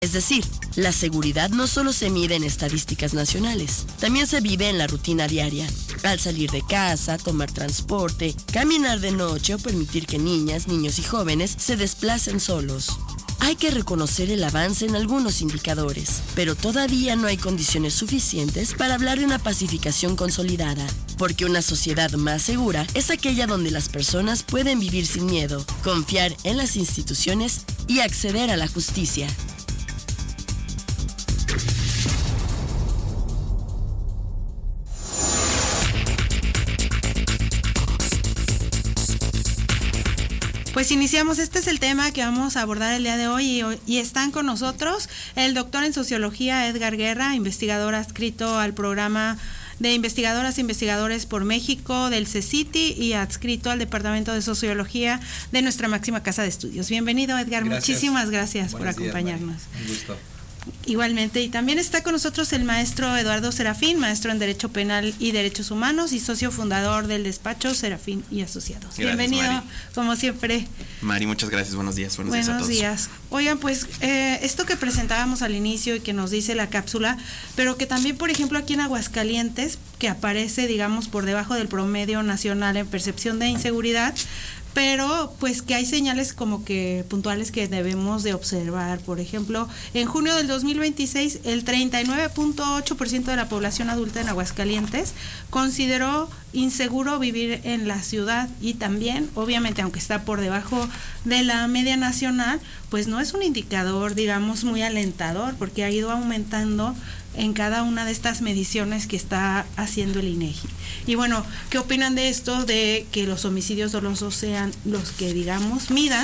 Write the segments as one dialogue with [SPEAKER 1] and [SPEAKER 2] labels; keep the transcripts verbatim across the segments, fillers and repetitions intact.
[SPEAKER 1] Es decir, la seguridad no solo se mide en estadísticas nacionales, también se vive en la rutina diaria, al salir de casa, tomar transporte, caminar de noche o permitir que niñas, niños y jóvenes se desplacen solos. Hay que reconocer el avance en algunos indicadores, pero todavía no hay condiciones suficientes para hablar de una pacificación consolidada, porque una sociedad más segura es aquella donde las personas pueden vivir sin miedo, confiar en las instituciones y acceder a la justicia.
[SPEAKER 2] Pues iniciamos, este es el tema que vamos a abordar el día de hoy y, y están con nosotros el doctor en sociología Edgar Guerra, investigador adscrito al programa de investigadoras e investigadores por México del CECITI y adscrito al departamento de sociología de nuestra máxima casa de estudios. Bienvenido, Edgar, gracias. Muchísimas gracias Buenos por acompañarnos. Días,
[SPEAKER 3] un gusto.
[SPEAKER 2] Igualmente, y también está con nosotros el maestro Eduardo Serafín, maestro en Derecho Penal y Derechos Humanos y socio fundador del despacho Serafín y Asociados. Gracias, bienvenido, Mari. Como siempre.
[SPEAKER 3] Mari, muchas gracias, buenos días. Buenos,
[SPEAKER 2] buenos
[SPEAKER 3] días a todos.
[SPEAKER 2] días. Oigan, pues eh, esto que presentábamos al inicio y que nos dice la cápsula, pero que también, por ejemplo, aquí en Aguascalientes, que aparece, digamos, por debajo del promedio nacional en percepción de inseguridad, pero pues que hay señales como que puntuales que debemos de observar. Por ejemplo, en junio del dos mil veintiséis, el treinta y nueve punto ocho por ciento de la población adulta en Aguascalientes consideró inseguro vivir en la ciudad, y también, obviamente, aunque está por debajo de la media nacional, pues no es un indicador, digamos, muy alentador, porque ha ido aumentando en cada una de estas mediciones que está haciendo el INEGI. Y bueno, ¿qué opinan de esto, de que los homicidios dolosos sean los que, digamos, midan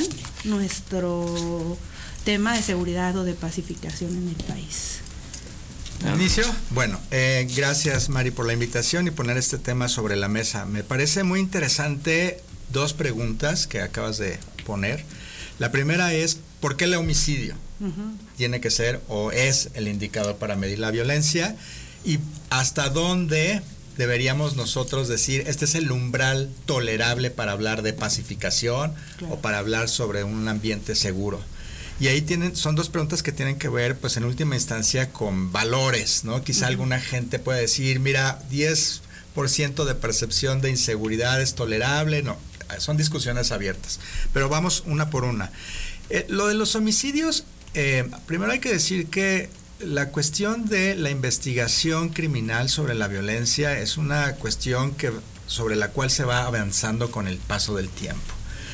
[SPEAKER 2] nuestro tema de seguridad o de pacificación en el país?
[SPEAKER 4] ¿Inicio? Bueno, eh, gracias, Mari, por la invitación y poner este tema sobre la mesa. Me parece muy interesante dos preguntas que acabas de poner. La primera es, ¿por qué el homicidio? Uh-huh. Tiene que ser o es el indicador para medir la violencia, y hasta dónde deberíamos nosotros decir, este es el umbral tolerable para hablar de pacificación, claro, o para hablar sobre un ambiente seguro. Y ahí tienen, son dos preguntas que tienen que ver, pues en última instancia, con valores, ¿no? Quizá uh-huh. alguna gente puede decir, mira, diez por ciento de percepción de inseguridad es tolerable. No, son discusiones abiertas, pero vamos una por una. Eh, lo de los homicidios, eh, primero hay que decir que la cuestión de la investigación criminal sobre la violencia es una cuestión que, sobre la cual se va avanzando con el paso del tiempo.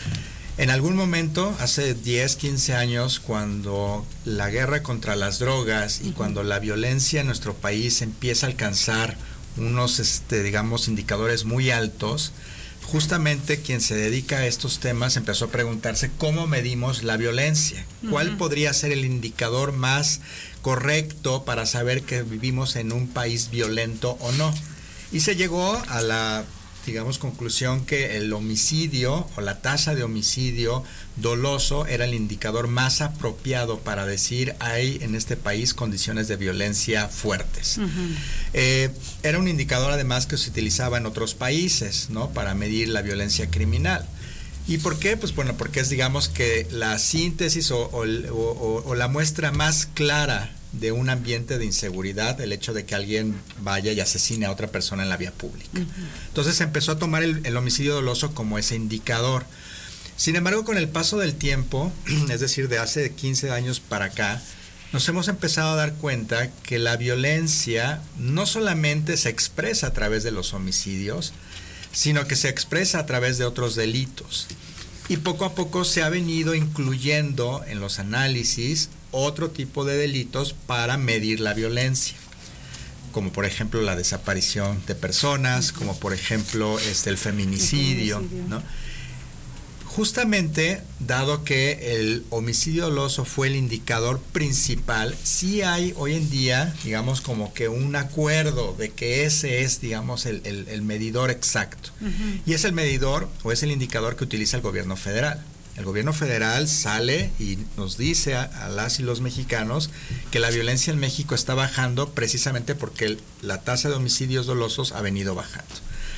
[SPEAKER 4] En algún momento, hace diez, quince años, cuando la guerra contra las drogas y uh-huh. cuando la violencia en nuestro país empieza a alcanzar unos, este, digamos, indicadores muy altos, justamente quien se dedica a estos temas empezó a preguntarse cómo medimos la violencia, cuál uh-huh. podría ser el indicador más correcto para saber que vivimos en un país violento o no. Y se llegó a la, digamos, conclusión que el homicidio o la tasa de homicidio doloso era el indicador más apropiado para decir hay en este país condiciones de violencia fuertes. Uh-huh. Eh, era un indicador además que se utilizaba en otros países, ¿no?, para medir la violencia criminal. ¿Y por qué? Pues bueno, porque es, digamos, que la síntesis o, o, o, o la muestra más clara de un ambiente de inseguridad, el hecho de que alguien vaya y asesine a otra persona en la vía pública. Uh-huh. Entonces se empezó a tomar el, el homicidio doloso como ese indicador. Sin embargo, con el paso del tiempo, es decir, de hace quince años para acá, nos hemos empezado a dar cuenta que la violencia no solamente se expresa a través de los homicidios, sino que se expresa a través de otros delitos. Y poco a poco se ha venido incluyendo en los análisis otro tipo de delitos para medir la violencia, como por ejemplo la desaparición de personas, como por ejemplo este, el feminicidio, el feminicidio, ¿no? Justamente, dado que el homicidio doloso fue el indicador principal, sí hay hoy en día, digamos, como que un acuerdo de que ese es, digamos, el, el, el medidor exacto. Uh-huh. Y es el medidor o es el indicador que utiliza el gobierno federal. El gobierno federal sale y nos dice a, a las y los mexicanos que la violencia en México está bajando precisamente porque el, la tasa de homicidios dolosos ha venido bajando.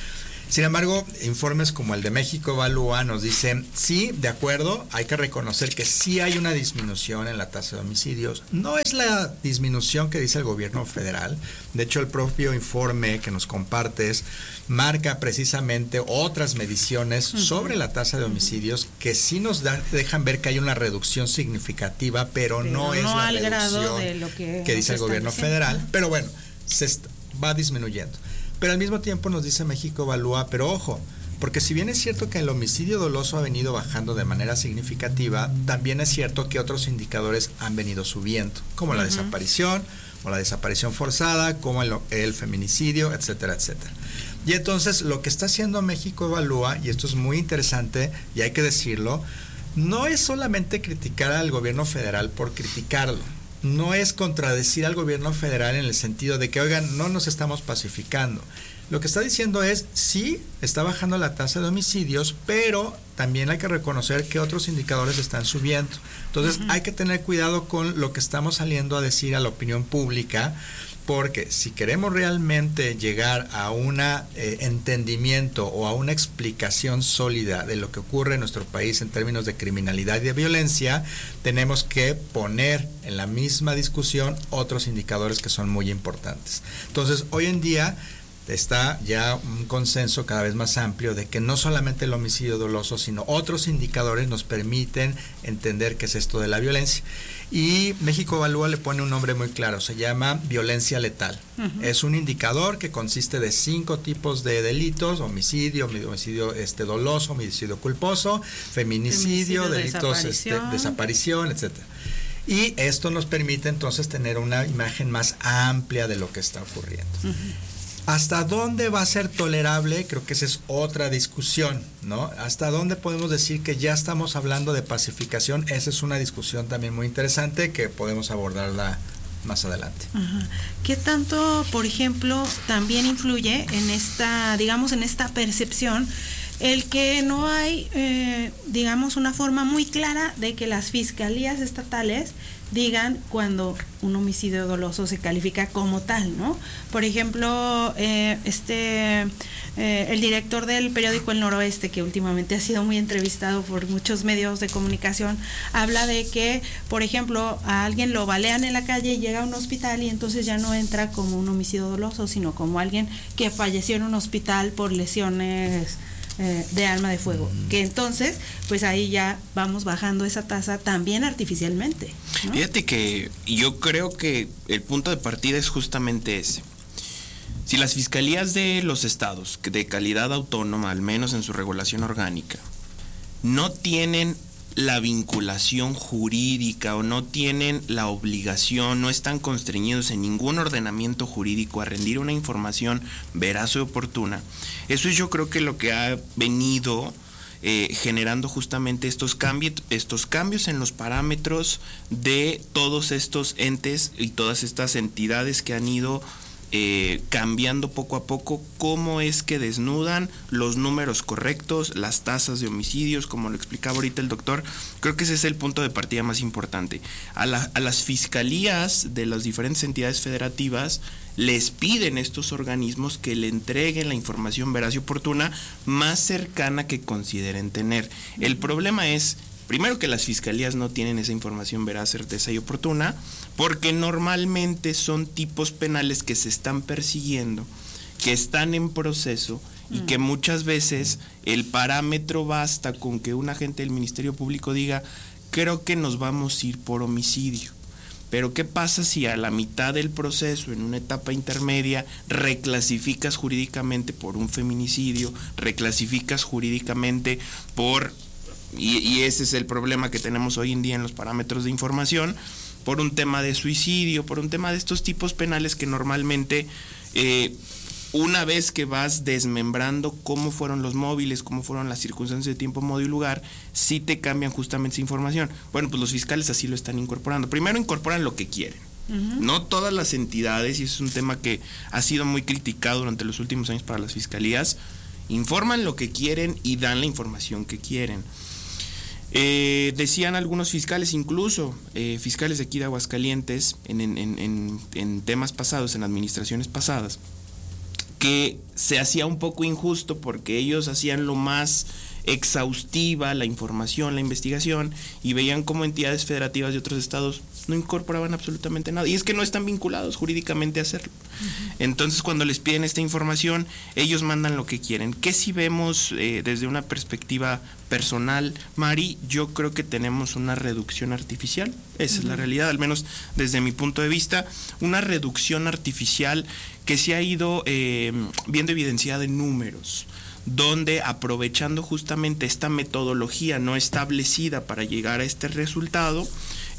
[SPEAKER 4] Sin embargo, informes como el de México Evalúa nos dicen, sí, de acuerdo, hay que reconocer que sí hay una disminución en la tasa de homicidios. No es la disminución que dice el gobierno federal. De hecho, el propio informe que nos compartes marca precisamente otras mediciones uh-huh. sobre la tasa de homicidios que sí nos da, dejan ver que hay una reducción significativa, pero, pero no, no es la reducción de lo que, que dice el gobierno diciendo. federal. Pero bueno, se va disminuyendo. Pero al mismo tiempo nos dice México Evalúa, pero ojo, porque si bien es cierto que el homicidio doloso ha venido bajando de manera significativa, también es cierto que otros indicadores han venido subiendo, como la uh-huh. desaparición, o la desaparición forzada, como el, el feminicidio, etcétera, etcétera. Y entonces lo que está haciendo México Evalúa, y esto es muy interesante, y hay que decirlo, no es solamente criticar al gobierno federal por criticarlo. No es contradecir al gobierno federal en el sentido de que, oigan, no nos estamos pacificando. Lo que está diciendo es, sí, está bajando la tasa de homicidios, pero también hay que reconocer que otros indicadores están subiendo. Entonces, uh-huh. hay que tener cuidado con lo que estamos saliendo a decir a la opinión pública, porque si queremos realmente llegar a un eh, entendimiento o a una explicación sólida de lo que ocurre en nuestro país en términos de criminalidad y de violencia, tenemos que poner en la misma discusión otros indicadores que son muy importantes. Entonces, hoy en día está ya un consenso cada vez más amplio de que no solamente el homicidio doloso, sino otros indicadores nos permiten entender qué es esto de la violencia. Y México Evalúa le pone un nombre muy claro, se llama violencia letal. Uh-huh. Es un indicador que consiste de cinco tipos de delitos: homicidio, homicidio este, doloso, homicidio culposo, feminicidio, feminicidio delitos desaparición. Este, desaparición, etcétera. Y esto nos permite entonces tener una imagen más amplia de lo que está ocurriendo. Uh-huh. ¿Hasta dónde va a ser tolerable? Creo que esa es otra discusión, ¿no? ¿Hasta dónde podemos decir que ya estamos hablando de pacificación? Esa es una discusión también muy interesante que podemos abordarla más adelante.
[SPEAKER 2] Ajá. ¿Qué tanto, por ejemplo, también influye en esta, digamos, en esta percepción el que no hay, eh, digamos, una forma muy clara de que las fiscalías estatales digan cuando un homicidio doloso se califica como tal, ¿no? Por ejemplo, eh, este eh, el director del periódico El Noroeste, que últimamente ha sido muy entrevistado por muchos medios de comunicación, habla de que, por ejemplo, a alguien lo balean en la calle y llega a un hospital y entonces ya no entra como un homicidio doloso, sino como alguien que falleció en un hospital por lesiones Eh, de arma de fuego, mm. que entonces pues ahí ya vamos bajando esa tasa también artificialmente, ¿no?
[SPEAKER 3] Fíjate que yo creo que el punto de partida es justamente ese. Si las fiscalías de los estados de calidad autónoma, al menos en su regulación orgánica, no tienen la vinculación jurídica o no tienen la obligación, no están constreñidos en ningún ordenamiento jurídico a rendir una información veraz y oportuna, eso es yo creo que lo que ha venido eh, generando justamente estos cambios, estos cambios en los parámetros de todos estos entes y todas estas entidades que han ido Eh, cambiando poco a poco cómo es que desnudan los números correctos, las tasas de homicidios, como lo explicaba ahorita el doctor. Creo que ese es el punto de partida más importante. A, la, a las fiscalías de las diferentes entidades federativas les piden estos organismos que le entreguen la información veraz y oportuna más cercana que consideren tener. El problema es, primero, que las fiscalías no tienen esa información veraz, certeza y oportuna, porque normalmente son tipos penales que se están persiguiendo, que están en proceso y que muchas veces el parámetro basta con que un agente del Ministerio Público diga, creo que nos vamos a ir por homicidio. Pero ¿qué pasa si a la mitad del proceso, en una etapa intermedia, reclasificas jurídicamente por un feminicidio, reclasificas jurídicamente por... Y, y ese es el problema que tenemos hoy en día en los parámetros de información, por un tema de suicidio, por un tema de estos tipos penales que normalmente, eh, una vez que vas desmembrando cómo fueron los móviles, cómo fueron las circunstancias de tiempo, modo y lugar, sí te cambian justamente esa información. Bueno, pues los fiscales así lo están incorporando. Primero incorporan lo que quieren. Uh-huh. No todas las entidades, y es un tema que ha sido muy criticado durante los últimos años para las fiscalías, informan lo que quieren y dan la información que quieren. Eh, decían algunos fiscales, incluso eh, fiscales de aquí de Aguascalientes, en, en, en, en temas pasados, en administraciones pasadas, que se hacía un poco injusto porque ellos hacían lo más exhaustiva la información, la investigación, y veían como entidades federativas de otros estados no incorporaban absolutamente nada, y es que no están vinculados jurídicamente a hacerlo. Uh-huh. Entonces, cuando les piden esta información, ellos mandan lo que quieren. ¿Qué si vemos eh, desde una perspectiva personal, Mari? Yo creo que tenemos una reducción artificial, esa uh-huh. es la realidad, al menos desde mi punto de vista, una reducción artificial que se ha ido eh, viendo evidenciada en números, donde aprovechando justamente esta metodología no establecida para llegar a este resultado,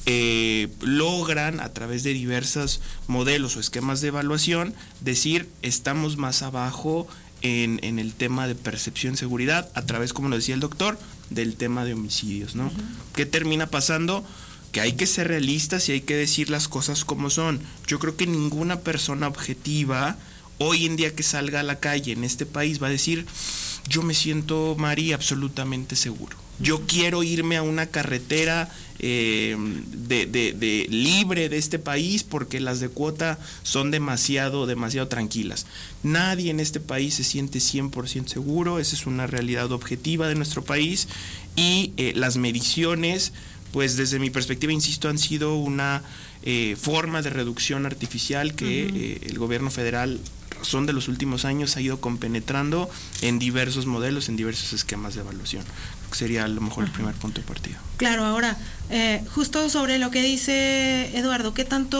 [SPEAKER 3] eh, logran a través de diversos modelos o esquemas de evaluación decir estamos más abajo en, en el tema de percepción seguridad a través, como lo decía el doctor, del tema de homicidios, ¿no? Uh-huh. ¿Qué termina pasando? Que hay que ser realistas y hay que decir las cosas como son. Yo creo que ninguna persona objetiva hoy en día que salga a la calle en este país va a decir, yo me siento, Mari, absolutamente seguro. Yo quiero irme a una carretera eh, de, de, de libre de este país porque las de cuota son demasiado, demasiado tranquilas. Nadie en este país se siente cien por ciento seguro, esa es una realidad objetiva de nuestro país, y eh, las mediciones, pues desde mi perspectiva, insisto, han sido una eh, forma de reducción artificial que uh-huh. eh, el gobierno federal, razón de los últimos años, ha ido compenetrando en diversos modelos, en diversos esquemas de evaluación. Sería a lo mejor uh-huh. el primer punto de partida.
[SPEAKER 2] Claro, ahora, eh, justo sobre lo que dice Eduardo, ¿qué tanto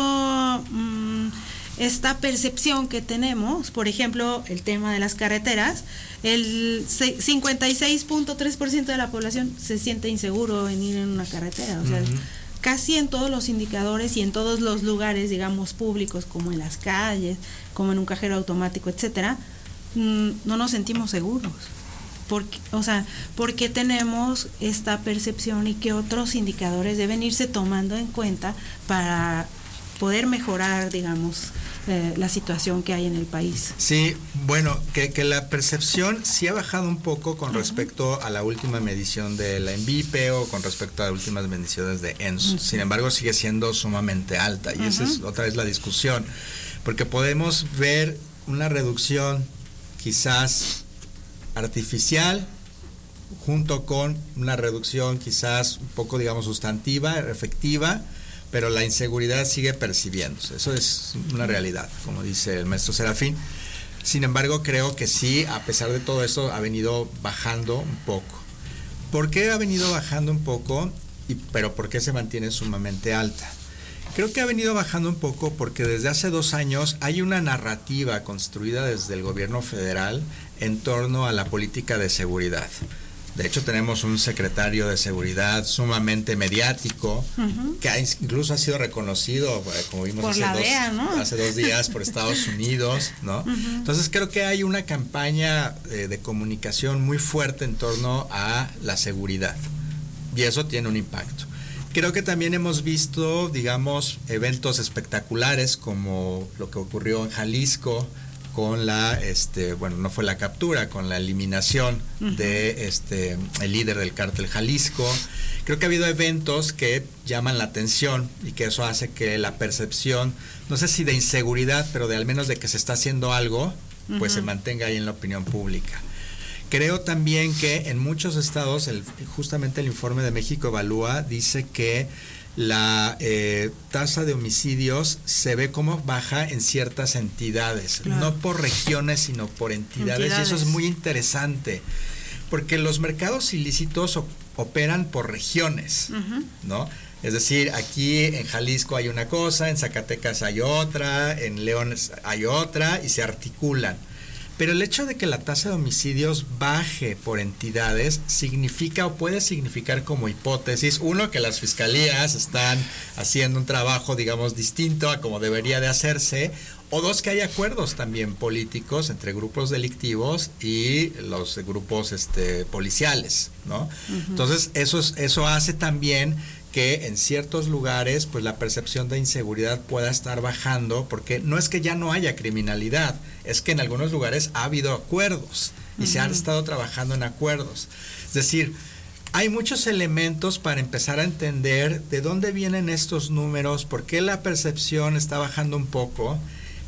[SPEAKER 2] mmm, esta percepción que tenemos, por ejemplo, el tema de las carreteras, el cincuenta y seis punto tres por ciento de la población se siente inseguro en ir en una carretera, o sea, uh-huh. casi en todos los indicadores y en todos los lugares, digamos, públicos, como en las calles, como en un cajero automático, etcétera, mmm, no nos sentimos seguros. Porque, o sea, porque tenemos esta percepción y qué otros indicadores deben irse tomando en cuenta para poder mejorar, digamos, eh, la situación que hay en el país.
[SPEAKER 4] Sí, bueno, que, que la percepción sí ha bajado un poco con uh-huh. respecto a la última medición de la ENVIPE o con respecto a las últimas mediciones de ENSO. Uh-huh. Sin embargo, sigue siendo sumamente alta y uh-huh. esa es otra vez la discusión, porque podemos ver una reducción quizás artificial junto con una reducción quizás un poco, digamos, sustantiva, efectiva, pero la inseguridad sigue percibiéndose. Eso es una realidad, como dice el maestro Serafín. Sin embargo, creo que sí, a pesar de todo eso, ha venido bajando un poco. ¿Por qué ha venido bajando un poco? Y, pero ¿por qué se mantiene sumamente alta? Creo que ha venido bajando un poco porque desde hace dos años hay una narrativa construida desde el gobierno federal en torno a la política de seguridad. De hecho, tenemos un secretario de seguridad sumamente mediático, uh-huh. que ha, incluso ha sido reconocido, como vimos
[SPEAKER 2] por
[SPEAKER 4] hace,
[SPEAKER 2] la
[SPEAKER 4] dos,
[SPEAKER 2] D E A, ¿no?
[SPEAKER 4] hace dos días por Estados Unidos, ¿no? Uh-huh. Entonces creo que hay una campaña eh, de comunicación muy fuerte en torno a la seguridad y eso tiene un impacto. Creo que también hemos visto, digamos, eventos espectaculares como lo que ocurrió en Jalisco con la, este, bueno, no fue la captura, con la eliminación uh-huh. de este el líder del cártel Jalisco. Creo que ha habido eventos que llaman la atención y que eso hace que la percepción, no sé si de inseguridad, pero de al menos de que se está haciendo algo, uh-huh. pues se mantenga ahí en la opinión pública. Creo también que en muchos estados, el, justamente el informe de México Evalúa dice que la eh, tasa de homicidios se ve como baja en ciertas entidades, claro. no por regiones, sino por entidades, entidades, y eso es muy interesante, porque los mercados ilícitos op- operan por regiones, uh-huh. ¿no? Es decir, aquí en Jalisco hay una cosa, en Zacatecas hay otra, en León hay otra, y se articulan. Pero el hecho de que la tasa de homicidios baje por entidades significa o puede significar como hipótesis, uno, que las fiscalías están haciendo un trabajo, digamos, distinto a como debería de hacerse, o dos, que hay acuerdos también políticos entre grupos delictivos y los grupos este, policiales, ¿no? Uh-huh. Entonces, eso, es, eso hace también que en ciertos lugares pues la percepción de inseguridad pueda estar bajando, porque no es que ya no haya criminalidad, es que en algunos lugares ha habido acuerdos y uh-huh. se han estado trabajando en acuerdos. Es decir, hay muchos elementos para empezar a entender de dónde vienen estos números, por qué la percepción está bajando un poco,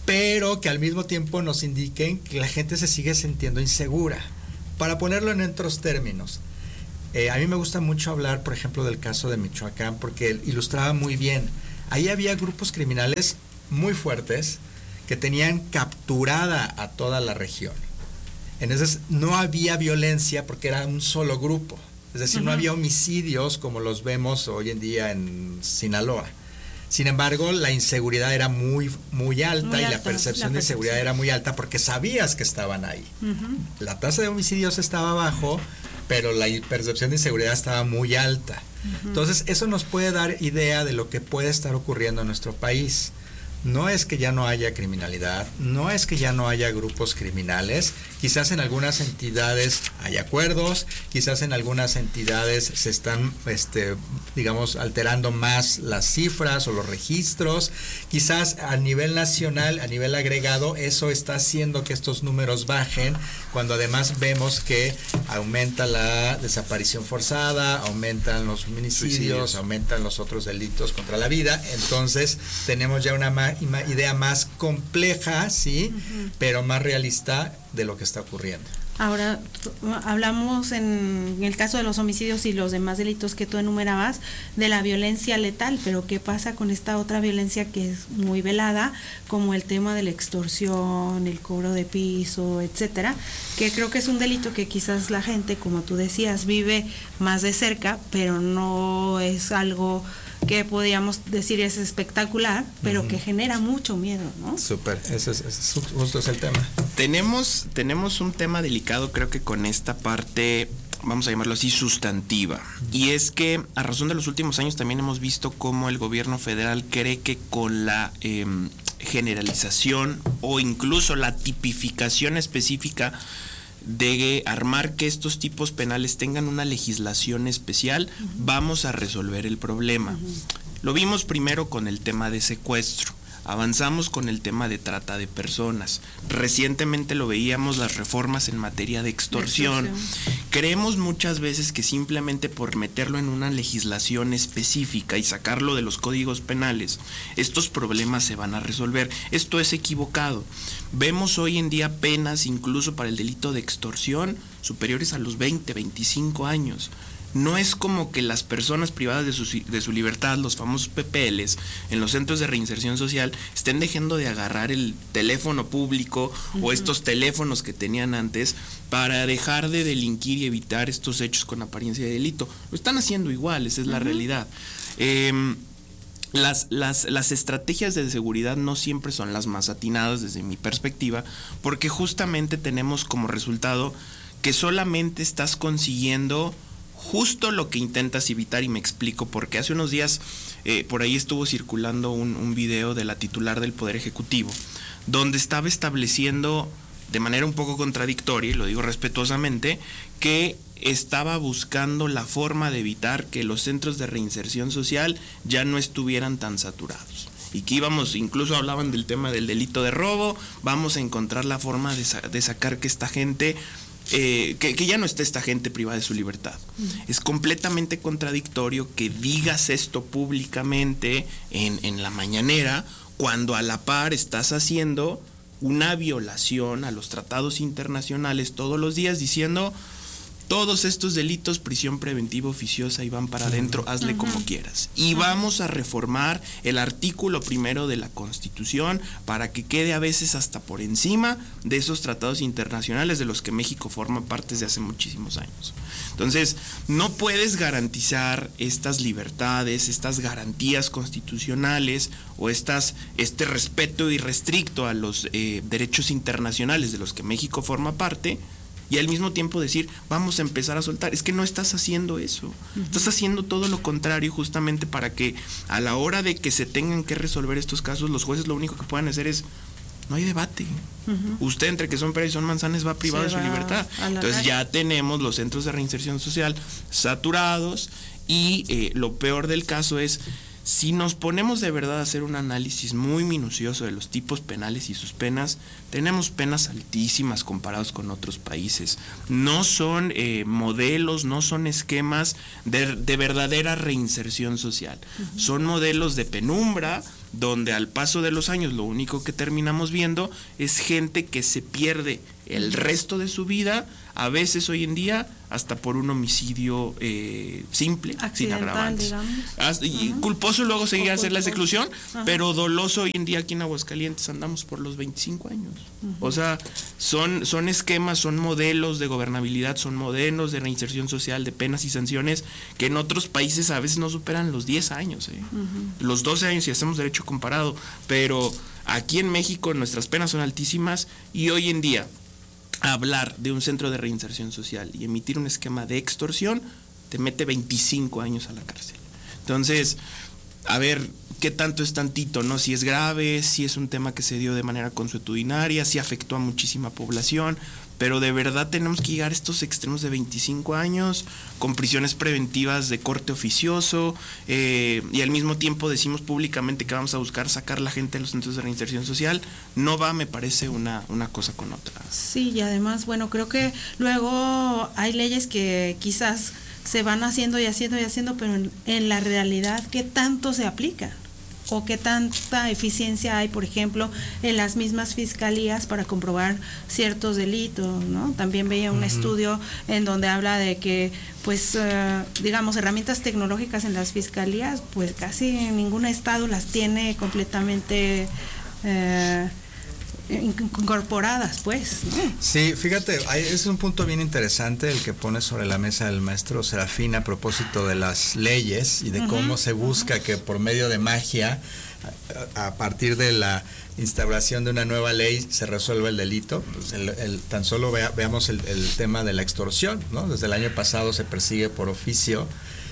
[SPEAKER 4] pero que al mismo tiempo nos indiquen que la gente se sigue sintiendo insegura. Para ponerlo en otros términos, eh, a mí me gusta mucho hablar, por ejemplo, del caso de Michoacán, porque ilustraba muy bien. Ahí había grupos criminales muy fuertes que tenían capturada a toda la región. Entonces no había violencia porque era un solo grupo. Es decir, uh-huh. no había homicidios como los vemos hoy en día en Sinaloa. Sin embargo, la inseguridad era muy, muy alta muy y alta, la percepción la de inseguridad era muy alta porque sabías que estaban ahí. Uh-huh. La tasa de homicidios estaba bajo, pero la percepción de inseguridad estaba muy alta. Uh-huh. Entonces, eso nos puede dar idea de lo que puede estar ocurriendo en nuestro país. No es que ya no haya criminalidad, no es que ya no haya grupos criminales, quizás en algunas entidades hay acuerdos, quizás en algunas entidades se están, este, digamos, alterando más las cifras o los registros, quizás a nivel nacional, a nivel agregado, eso está haciendo que estos números bajen, cuando además vemos que aumenta la desaparición forzada, aumentan los homicidios, Suicidios. aumentan los otros delitos contra la vida, entonces tenemos ya una más idea más compleja, sí, uh-huh. pero más realista de lo que está ocurriendo.
[SPEAKER 2] Ahora, hablamos en el caso de los homicidios y los demás delitos que tú enumerabas, de la violencia letal, pero ¿qué pasa con esta otra violencia que es muy velada, como el tema de la extorsión, el cobro de piso, etcétera? Que creo que es un delito que quizás la gente, como tú decías, vive más de cerca, pero no es algo que podríamos decir es espectacular, pero uh-huh. que genera mucho miedo, ¿no?
[SPEAKER 4] Súper, ese es, ese es, justo es el tema.
[SPEAKER 3] Tenemos, tenemos un tema delicado, creo que con esta parte, vamos a llamarlo así, sustantiva. Uh-huh. Y es que a razón de los últimos años también hemos visto cómo el gobierno federal cree que con la eh, generalización o incluso la tipificación específica de armar que estos tipos penales tengan una legislación especial, uh-huh. vamos a resolver el problema. Uh-huh. Lo vimos primero con el tema de secuestro, avanzamos con el tema de trata de personas, recientemente lo veíamos las reformas en materia de extorsión. extorsión. Creemos muchas veces que simplemente por meterlo en una legislación específica y sacarlo de los códigos penales, estos problemas se van a resolver. Esto es equivocado. Vemos hoy en día penas incluso para el delito de extorsión superiores a los veinte, veinticinco años. No es como que las personas privadas de su, de su libertad, los famosos P P Ls, en los centros de reinserción social, estén dejando de agarrar el teléfono público uh-huh. o estos teléfonos que tenían antes para dejar de delinquir y evitar estos hechos con apariencia de delito. Lo están haciendo igual, esa es uh-huh. la realidad. Eh, Las, las, las estrategias de seguridad no siempre son las más atinadas desde mi perspectiva, porque justamente tenemos como resultado que solamente estás consiguiendo justo lo que intentas evitar, y me explico porque hace unos días eh, por ahí estuvo circulando un, un video de la titular del Poder Ejecutivo donde estaba estableciendo de manera un poco contradictoria, y lo digo respetuosamente, que estaba buscando la forma de evitar que los centros de reinserción social ya no estuvieran tan saturados. Y que íbamos, incluso hablaban del tema del delito de robo, vamos a encontrar la forma de, sa- de sacar que esta gente, eh, que, que ya no esté esta gente privada de su libertad. Mm. Es completamente contradictorio que digas esto públicamente en, en la mañanera, cuando a la par estás haciendo una violación a los tratados internacionales todos los días, diciendo todos estos delitos, prisión preventiva oficiosa, y van para adentro, hazle uh-huh. como quieras. Y uh-huh. vamos a reformar el artículo primero de la Constitución para que quede a veces hasta por encima de esos tratados internacionales de los que México forma parte desde hace muchísimos años. Entonces, no puedes garantizar estas libertades, estas garantías constitucionales o estas, este respeto irrestricto a los eh, derechos internacionales de los que México forma parte, y al mismo tiempo decir, vamos a empezar a soltar. Es que no estás haciendo eso. Uh-huh. Estás haciendo todo lo contrario, justamente para que a la hora de que se tengan que resolver estos casos, los jueces lo único que puedan hacer es, no hay debate. Uh-huh. Usted, entre que son peras y son manzanas, va privado de su libertad. Entonces ya tenemos los centros de reinserción social saturados, y eh, lo peor del caso es, si nos ponemos de verdad a hacer un análisis muy minucioso de los tipos penales y sus penas, tenemos penas altísimas comparados con otros países. No son eh, modelos, no son esquemas de, de verdadera reinserción social. Uh-huh. Son modelos de penumbra, donde al paso de los años lo único que terminamos viendo es gente que se pierde el resto de su vida, a veces hoy en día hasta por un homicidio eh, simple, sin agravantes. Hasta, y uh-huh. culposo luego seguía a hacer la exclusión, uh-huh. pero doloso hoy en día aquí en Aguascalientes andamos por los veinticinco años. Uh-huh. O sea, son, son esquemas, son modelos de gobernabilidad, son modelos de reinserción social, de penas y sanciones que en otros países a veces no superan los diez años, eh. uh-huh. los doce años si hacemos derecho comparado, pero aquí en México nuestras penas son altísimas y hoy en día hablar de un centro de reinserción social y emitir un esquema de extorsión te mete veinticinco años a la cárcel. Entonces, a ver qué tanto es tantito, ¿no? Si es grave, si es un tema que se dio de manera consuetudinaria, si afectó a muchísima población, pero de verdad tenemos que llegar a estos extremos de veinticinco años, con prisiones preventivas de corte oficioso, eh, y al mismo tiempo decimos públicamente que vamos a buscar sacar la gente de los centros de reinserción social. No va, me parece, una, una cosa con otra.
[SPEAKER 2] Sí, y además, bueno, creo que luego hay leyes que quizás se van haciendo y haciendo y haciendo, pero en, en la realidad, ¿qué tanto se aplica? O qué tanta eficiencia hay, por ejemplo, en las mismas fiscalías para comprobar ciertos delitos, ¿no? También veía un uh-huh. estudio en donde habla de que, pues, uh, digamos, herramientas tecnológicas en las fiscalías, pues casi ningún estado las tiene completamente uh, incorporadas, pues, ¿no?
[SPEAKER 4] Sí, fíjate, hay, es un punto bien interesante el que pone sobre la mesa el maestro Serafín a propósito de las leyes y de uh-huh. cómo se busca uh-huh. que por medio de magia, a, a partir de la instauración de una nueva ley, se resuelva el delito. Pues el, el, tan solo vea, veamos el, el tema de la extorsión, ¿no? Desde el año pasado se persigue por oficio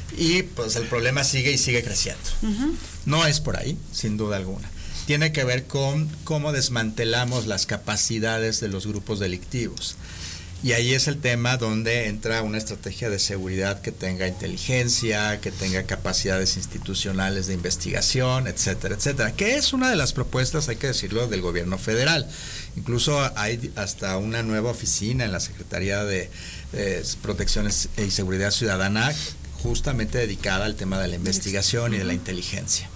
[SPEAKER 4] y pues el problema sigue y sigue creciendo. Uh-huh. No es por ahí, sin duda alguna. Tiene que ver con cómo desmantelamos las capacidades de los grupos delictivos. Y ahí es el tema donde entra una estrategia de seguridad que tenga inteligencia, que tenga capacidades institucionales de investigación, etcétera, etcétera. Que es una de las propuestas, hay que decirlo, del gobierno federal. Incluso hay hasta una nueva oficina en la Secretaría de eh, Protección y Seguridad Ciudadana justamente dedicada al tema de la investigación y de la inteligencia.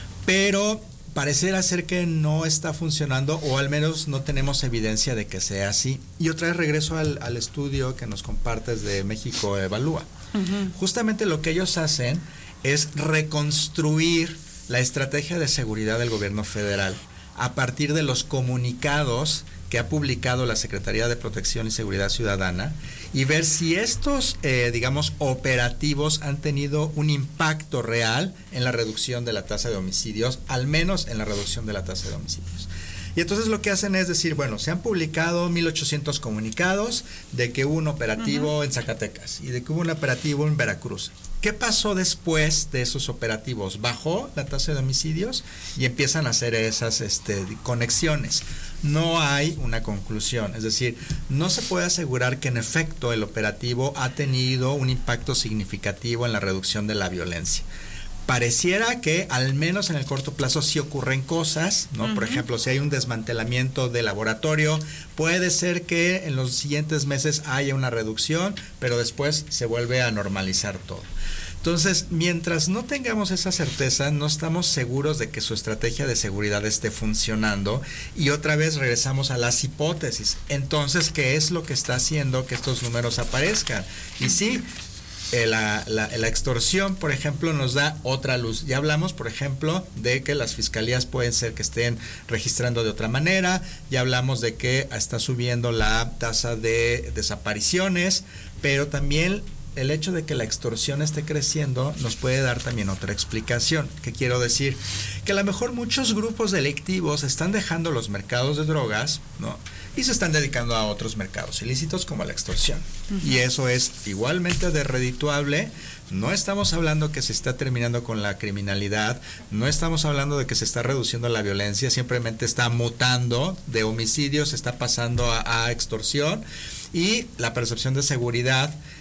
[SPEAKER 4] Pero pareciera ser que no está funcionando, o al menos no tenemos evidencia de que sea así. Y otra vez regreso al, al estudio que nos compartes de México Evalúa. Uh-huh. Justamente lo que ellos hacen es reconstruir la estrategia de seguridad del gobierno federal a partir de los comunicados que ha publicado la Secretaría de Protección y Seguridad Ciudadana y ver si estos, eh, digamos, operativos han tenido un impacto real en la reducción de la tasa de homicidios, al menos en la reducción de la tasa de homicidios. Y entonces lo que hacen es decir, bueno, se han publicado mil ochocientos comunicados de que hubo un operativo uh-huh. en Zacatecas y de que hubo un operativo en Veracruz. ¿Qué pasó después de esos operativos? Bajó la tasa de homicidios y empiezan a hacer esas este, conexiones. No hay una conclusión, es decir, no se puede asegurar que en efecto el operativo ha tenido un impacto significativo en la reducción de la violencia. Pareciera que al menos en el corto plazo sí ocurren cosas, ¿no? Uh-huh. Por ejemplo, si hay un desmantelamiento del laboratorio, puede ser que en los siguientes meses haya una reducción, pero después se vuelve a normalizar todo. Entonces, mientras no tengamos esa certeza, no estamos seguros de que su estrategia de seguridad esté funcionando y otra vez regresamos a las hipótesis. Entonces, ¿qué es lo que está haciendo que estos números aparezcan? Y sí, eh, la, la, la extorsión, por ejemplo, nos da otra luz. Ya hablamos, por ejemplo, de que las fiscalías pueden ser que estén registrando de otra manera, ya hablamos de que está subiendo la tasa de desapariciones, pero también el hecho de que la extorsión esté creciendo nos puede dar también otra explicación. ¿Qué quiero decir? Que a lo mejor muchos grupos delictivos están dejando los mercados de drogas, ¿no? Y se están dedicando a otros mercados ilícitos como la extorsión. Uh-huh. Y eso es igualmente de redituable. No estamos hablando que se está terminando con la criminalidad, no estamos hablando de que se está reduciendo la violencia, simplemente está mutando de homicidios, se está pasando a, a extorsión y la percepción de seguridad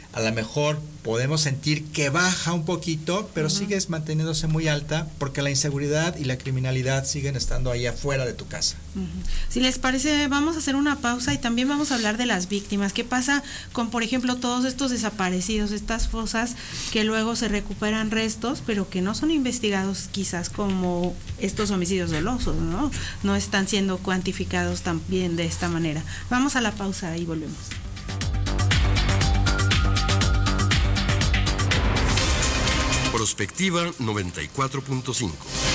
[SPEAKER 4] a lo mejor podemos sentir que baja un poquito, pero uh-huh. sigues manteniéndose muy alta porque la inseguridad y la criminalidad siguen estando ahí afuera de tu casa.
[SPEAKER 2] Uh-huh. Si les parece, vamos a hacer una pausa y también vamos a hablar de las víctimas. ¿Qué pasa con, por ejemplo, todos estos desaparecidos, estas fosas que luego se recuperan restos, pero que no son investigados quizás como estos homicidios dolosos, ¿no? No están siendo cuantificados también de esta manera. Vamos a la pausa y volvemos.
[SPEAKER 5] Prospectiva noventa y cuatro punto cinco.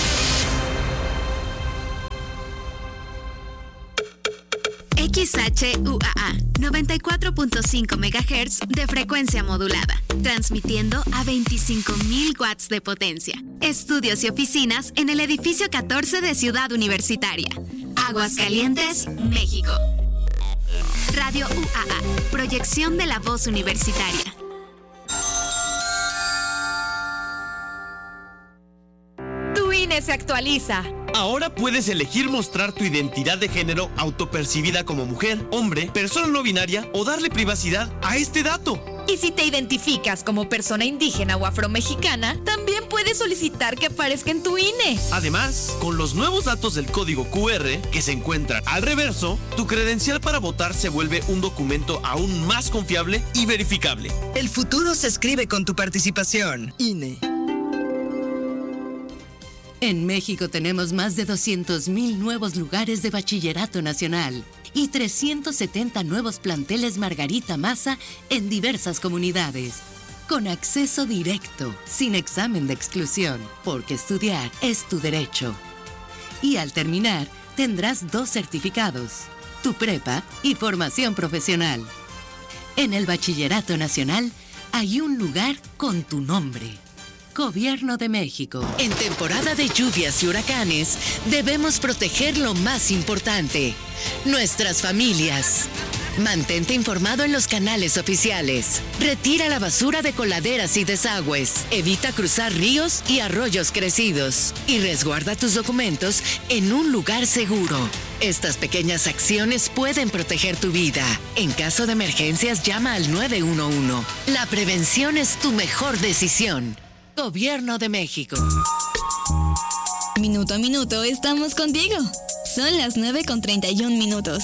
[SPEAKER 6] X H U A A, noventa y cuatro punto cinco megahertz de frecuencia modulada, transmitiendo a veinticinco mil watts de potencia. Estudios y oficinas en el edificio catorce de Ciudad Universitaria. Aguascalientes, México. Radio U A A, proyección de la voz universitaria.
[SPEAKER 7] Tu I N E se actualiza.
[SPEAKER 8] Ahora puedes elegir mostrar tu identidad de género autopercibida como mujer, hombre, persona no binaria o darle privacidad a este dato.
[SPEAKER 7] Y si te identificas como persona indígena o afromexicana, también puedes solicitar que aparezca en tu I N E.
[SPEAKER 8] Además, con los nuevos datos del código Q R que se encuentran al reverso, tu credencial para votar se vuelve un documento aún más confiable y verificable.
[SPEAKER 9] El futuro se escribe con tu participación. I N E.
[SPEAKER 10] En México tenemos más de doscientos mil nuevos lugares de bachillerato nacional y trescientos setenta nuevos planteles Margarita Maza en diversas comunidades. Con acceso directo, sin examen de exclusión, porque estudiar es tu derecho. Y al terminar, tendrás dos certificados, tu prepa y formación profesional. En el Bachillerato Nacional hay un lugar con tu nombre. Gobierno de México. En temporada de lluvias y huracanes, debemos proteger lo más importante, nuestras familias. Mantente informado en los canales oficiales. Retira la basura de coladeras y desagües. Evita cruzar ríos y arroyos crecidos. Y resguarda tus documentos en un lugar seguro. Estas pequeñas acciones pueden proteger tu vida. En caso de emergencias, llama al nueve uno uno. La prevención es tu mejor decisión. Gobierno de México.
[SPEAKER 11] Minuto a minuto estamos contigo. Son las nueve con treinta y un minutos.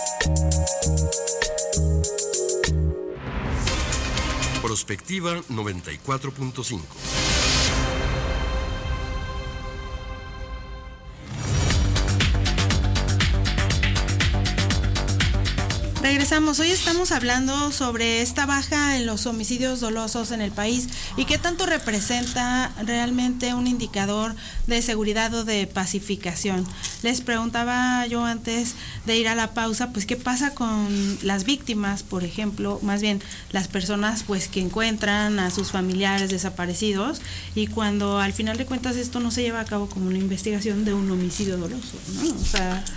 [SPEAKER 5] Prospectiva noventa y cuatro punto cinco.
[SPEAKER 2] Regresamos. Hoy estamos hablando sobre esta baja en los homicidios dolosos en el país y qué tanto representa realmente un indicador de seguridad o de pacificación. Les preguntaba yo antes de ir a la pausa, pues qué pasa con las víctimas, por ejemplo, más bien las personas pues que encuentran a sus familiares desaparecidos y cuando al final de cuentas esto no se lleva a cabo como una investigación de un homicidio doloso, ¿no? O sea,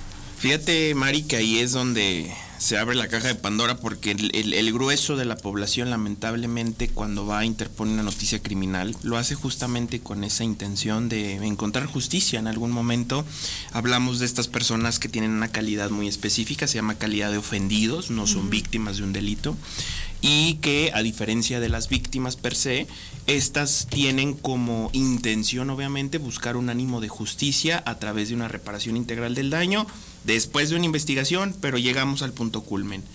[SPEAKER 3] fíjate, Mari, que ahí es donde se abre la caja de Pandora porque el, el, el grueso de la población lamentablemente cuando va a interponer una noticia criminal lo hace justamente con esa intención de encontrar justicia en algún momento. Hablamos de estas personas que tienen una calidad muy específica, se llama calidad de ofendidos, no son uh-huh. víctimas de un delito, y que a diferencia de las víctimas per se, estas tienen como intención obviamente buscar un ánimo de justicia a través de una reparación integral del daño después de una investigación, pero llegamos al punto culmen,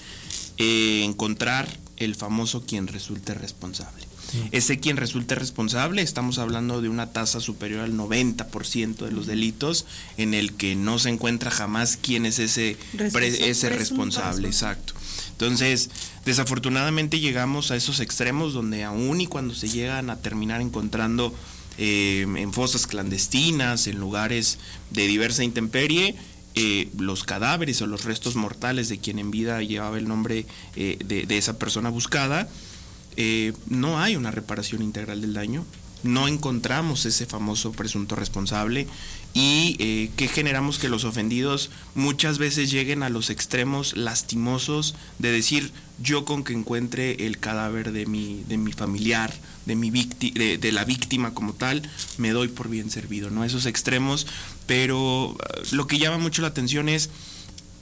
[SPEAKER 3] eh, encontrar el famoso quien resulte responsable. Sí. Ese quien resulte responsable, estamos hablando de una tasa superior al noventa por ciento de los delitos en el que no se encuentra jamás quién es ese, pre, ese responsable, exacto. Entonces, desafortunadamente llegamos a esos extremos donde aún y cuando se llegan a terminar encontrando eh, en fosas clandestinas, en lugares de diversa intemperie, Eh, los cadáveres o los restos mortales de quien en vida llevaba el nombre eh, de, de esa persona buscada, eh, no hay una reparación integral del daño, no encontramos ese famoso presunto responsable y eh, que generamos que los ofendidos muchas veces lleguen a los extremos lastimosos de decir yo con que encuentre el cadáver de mi, de mi familiar, de, mi víctima, de, de la víctima como tal, me doy por bien servido, ¿no? Esos extremos, pero uh, lo que llama mucho la atención es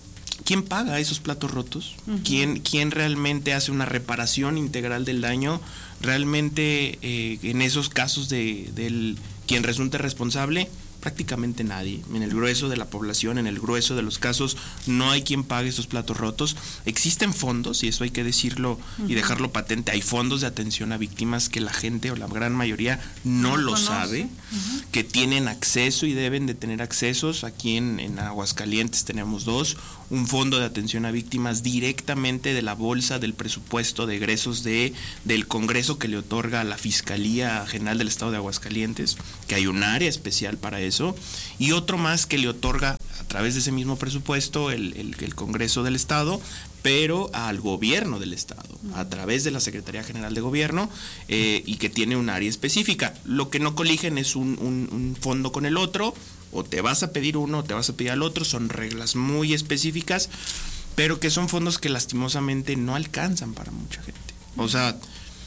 [SPEAKER 3] ¿quién paga esos platos rotos?
[SPEAKER 2] Uh-huh.
[SPEAKER 3] ¿Quién, ¿Quién realmente hace una reparación integral del daño? Realmente eh, en esos casos de del quien resulte responsable, prácticamente nadie. En el grueso de la población, en el grueso de los casos, no hay quien pague esos platos rotos. Existen fondos, y eso hay que decirlo uh-huh. y dejarlo patente, hay fondos de atención a víctimas que la gente o la gran mayoría no, no lo conoce. sabe, uh-huh. que tienen acceso y deben de tener accesos. Aquí en, en Aguascalientes tenemos dos, un fondo de atención a víctimas directamente de la bolsa del presupuesto de egresos de, del Congreso que le otorga a la Fiscalía General del Estado de Aguascalientes, que hay un área especial para eso. Y otro más que le otorga a través de ese mismo presupuesto el, el, el Congreso del Estado, pero al gobierno del Estado, a través de la Secretaría General de Gobierno, eh, y que tiene un área específica. Lo que no coligen es un, un, un fondo con el otro, o te vas a pedir uno o te vas a pedir al otro, son reglas muy específicas, pero que son fondos que lastimosamente no alcanzan para mucha gente. O sea,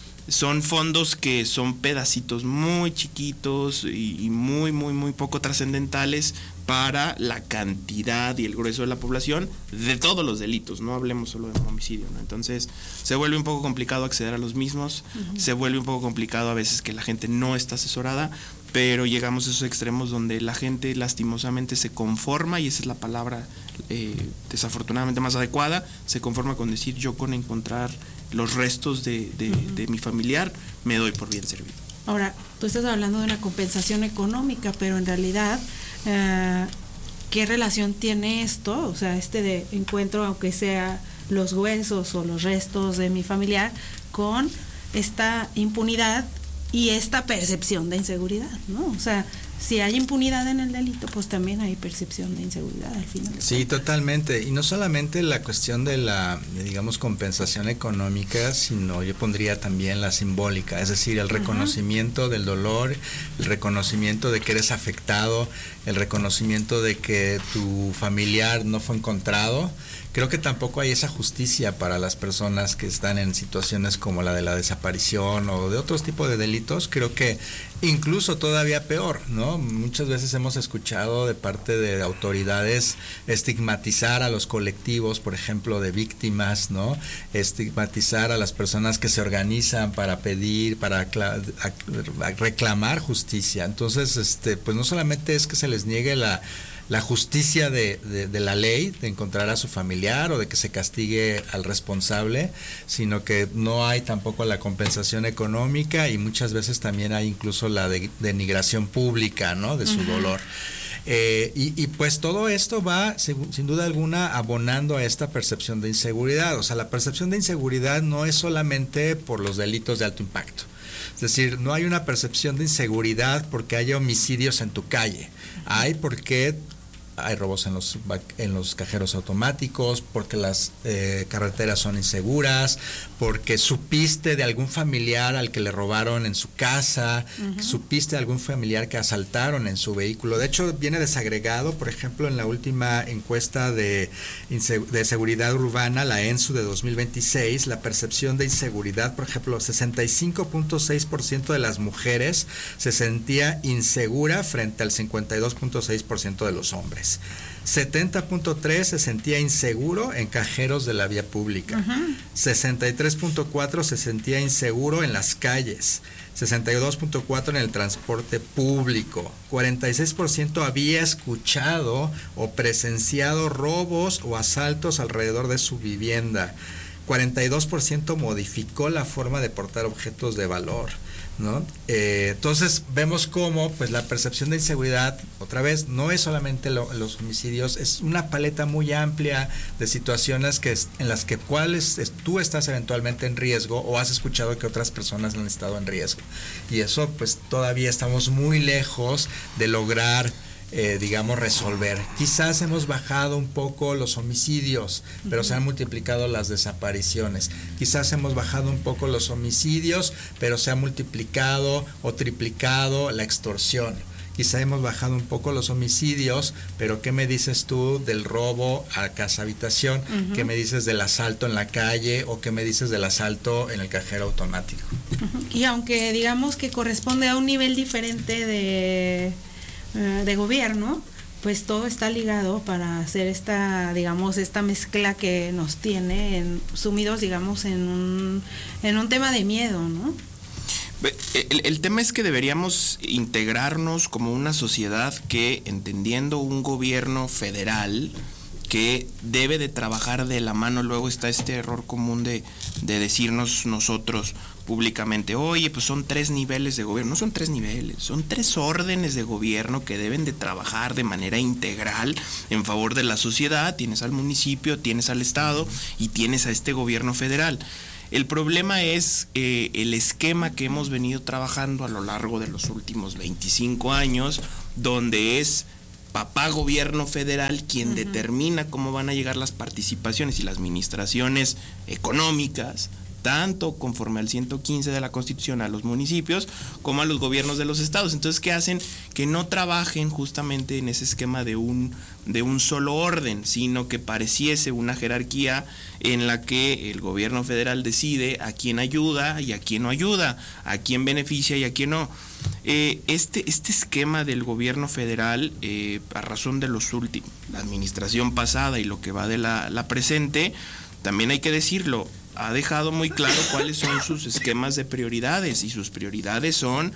[SPEAKER 3] son fondos que son pedacitos muy chiquitos y, y muy, muy, muy poco trascendentales para la cantidad y el grueso de la población de todos los delitos, no hablemos solo de homicidio, ¿no? Entonces se vuelve un poco complicado acceder a los mismos, uh-huh. se vuelve un poco complicado a veces que la gente no está asesorada, pero llegamos a esos extremos donde la gente lastimosamente se conforma, y esa es la palabra eh, desafortunadamente más adecuada, se conforma con decir yo con encontrar los restos de, de, uh-huh. de mi familiar me doy por bien servido.
[SPEAKER 2] Ahora, tú estás hablando de una compensación económica, pero en realidad, eh, ¿qué relación tiene esto? O sea, este de encuentro, aunque sea los huesos o los restos de mi familiar, con esta impunidad y esta percepción de inseguridad, ¿no? O sea, si hay impunidad en el delito, pues también hay percepción de inseguridad al final.
[SPEAKER 4] Sí, totalmente. Y no solamente la cuestión de la, digamos, compensación económica, sino yo pondría también la simbólica, es decir, el reconocimiento uh-huh. del dolor, el reconocimiento de que eres afectado, el reconocimiento de que tu familiar no fue encontrado. Creo que tampoco hay esa justicia para las personas que están en situaciones como la de la desaparición o de otros tipos de delitos. Creo que incluso todavía peor, ¿no? Muchas veces hemos escuchado de parte de autoridades estigmatizar a los colectivos, por ejemplo, de víctimas, ¿no? Estigmatizar a las personas que se organizan para pedir, para reclamar justicia. Entonces, este, pues no solamente es que se les niegue la la justicia de, de, de la ley, de encontrar a su familiar o de que se castigue al responsable, sino que no hay tampoco la compensación económica, y muchas veces también hay incluso la de, denigración pública, ¿no? De su uh-huh. dolor. Eh, y, y pues todo esto va, sin, sin duda alguna, abonando a esta percepción de inseguridad. O sea, la percepción de inseguridad no es solamente por los delitos de alto impacto. Es decir, no hay una percepción de inseguridad porque haya homicidios en tu calle. Hay porque hay robos en los en los cajeros automáticos, porque las eh, carreteras son inseguras, porque supiste de algún familiar al que le robaron en su casa, uh-huh. supiste de algún familiar que asaltaron en su vehículo. De hecho, viene desagregado, por ejemplo, en la última encuesta de, de seguridad urbana, la ENSU de dos mil veintiséis, la percepción de inseguridad, por ejemplo, sesenta y cinco punto seis por ciento de las mujeres se sentía insegura frente al cincuenta y dos punto seis por ciento de los hombres. setenta punto tres se sentía inseguro en cajeros de la vía pública. Uh-huh. sesenta y tres punto cuatro se sentía inseguro en las calles. sesenta y dos punto cuatro en el transporte público. cuarenta y seis por ciento había escuchado o presenciado robos o asaltos alrededor de su vivienda. cuarenta y dos por ciento modificó la forma de portar objetos de valor, ¿no? Eh, entonces vemos cómo pues la percepción de inseguridad, otra vez, no es solamente lo, los homicidios, es una paleta muy amplia de situaciones que en las que cuales es, tú estás eventualmente en riesgo o has escuchado que otras personas han estado en riesgo, y eso pues todavía estamos muy lejos de lograr Eh, digamos, resolver. Quizás hemos bajado un poco los homicidios, pero uh-huh. se han multiplicado las desapariciones. Quizás hemos bajado un poco los homicidios, pero se ha multiplicado o triplicado la extorsión. Quizá hemos bajado un poco los homicidios, pero ¿qué me dices tú del robo a casa habitación? Uh-huh. ¿Qué me dices del asalto en la calle? ¿O qué me dices del asalto en el cajero automático?
[SPEAKER 2] Uh-huh. Y aunque digamos que corresponde a un nivel diferente de de gobierno, pues todo está ligado para hacer esta, digamos, esta mezcla que nos tiene en, sumidos, digamos, en un, en un tema de miedo, ¿no?
[SPEAKER 3] El, el tema es que deberíamos integrarnos como una sociedad que, entendiendo un gobierno federal que debe de trabajar de la mano, luego está este error común de, de decirnos nosotros públicamente, oye, pues son tres niveles de gobierno. No son tres niveles, son tres órdenes de gobierno que deben de trabajar de manera integral en favor de la sociedad. Tienes al municipio, tienes al estado y tienes a este gobierno federal. El problema es eh, el esquema que hemos venido trabajando a lo largo de los últimos veinticinco años, donde es papá gobierno federal quien uh-huh. determina cómo van a llegar las participaciones y las administraciones económicas, tanto conforme al ciento quince de la Constitución a los municipios como a los gobiernos de los estados. Entonces, ¿qué hacen? Que no trabajen justamente en ese esquema de un, de un solo orden, sino que pareciese una jerarquía en la que el gobierno federal decide a quién ayuda y a quién no ayuda, a quién beneficia y a quién no. Eh, este, este esquema del gobierno federal, eh, a razón de los últimos, la administración pasada y lo que va de la, la presente, también hay que decirlo, ha dejado muy claro cuáles son sus esquemas de prioridades, y sus prioridades son: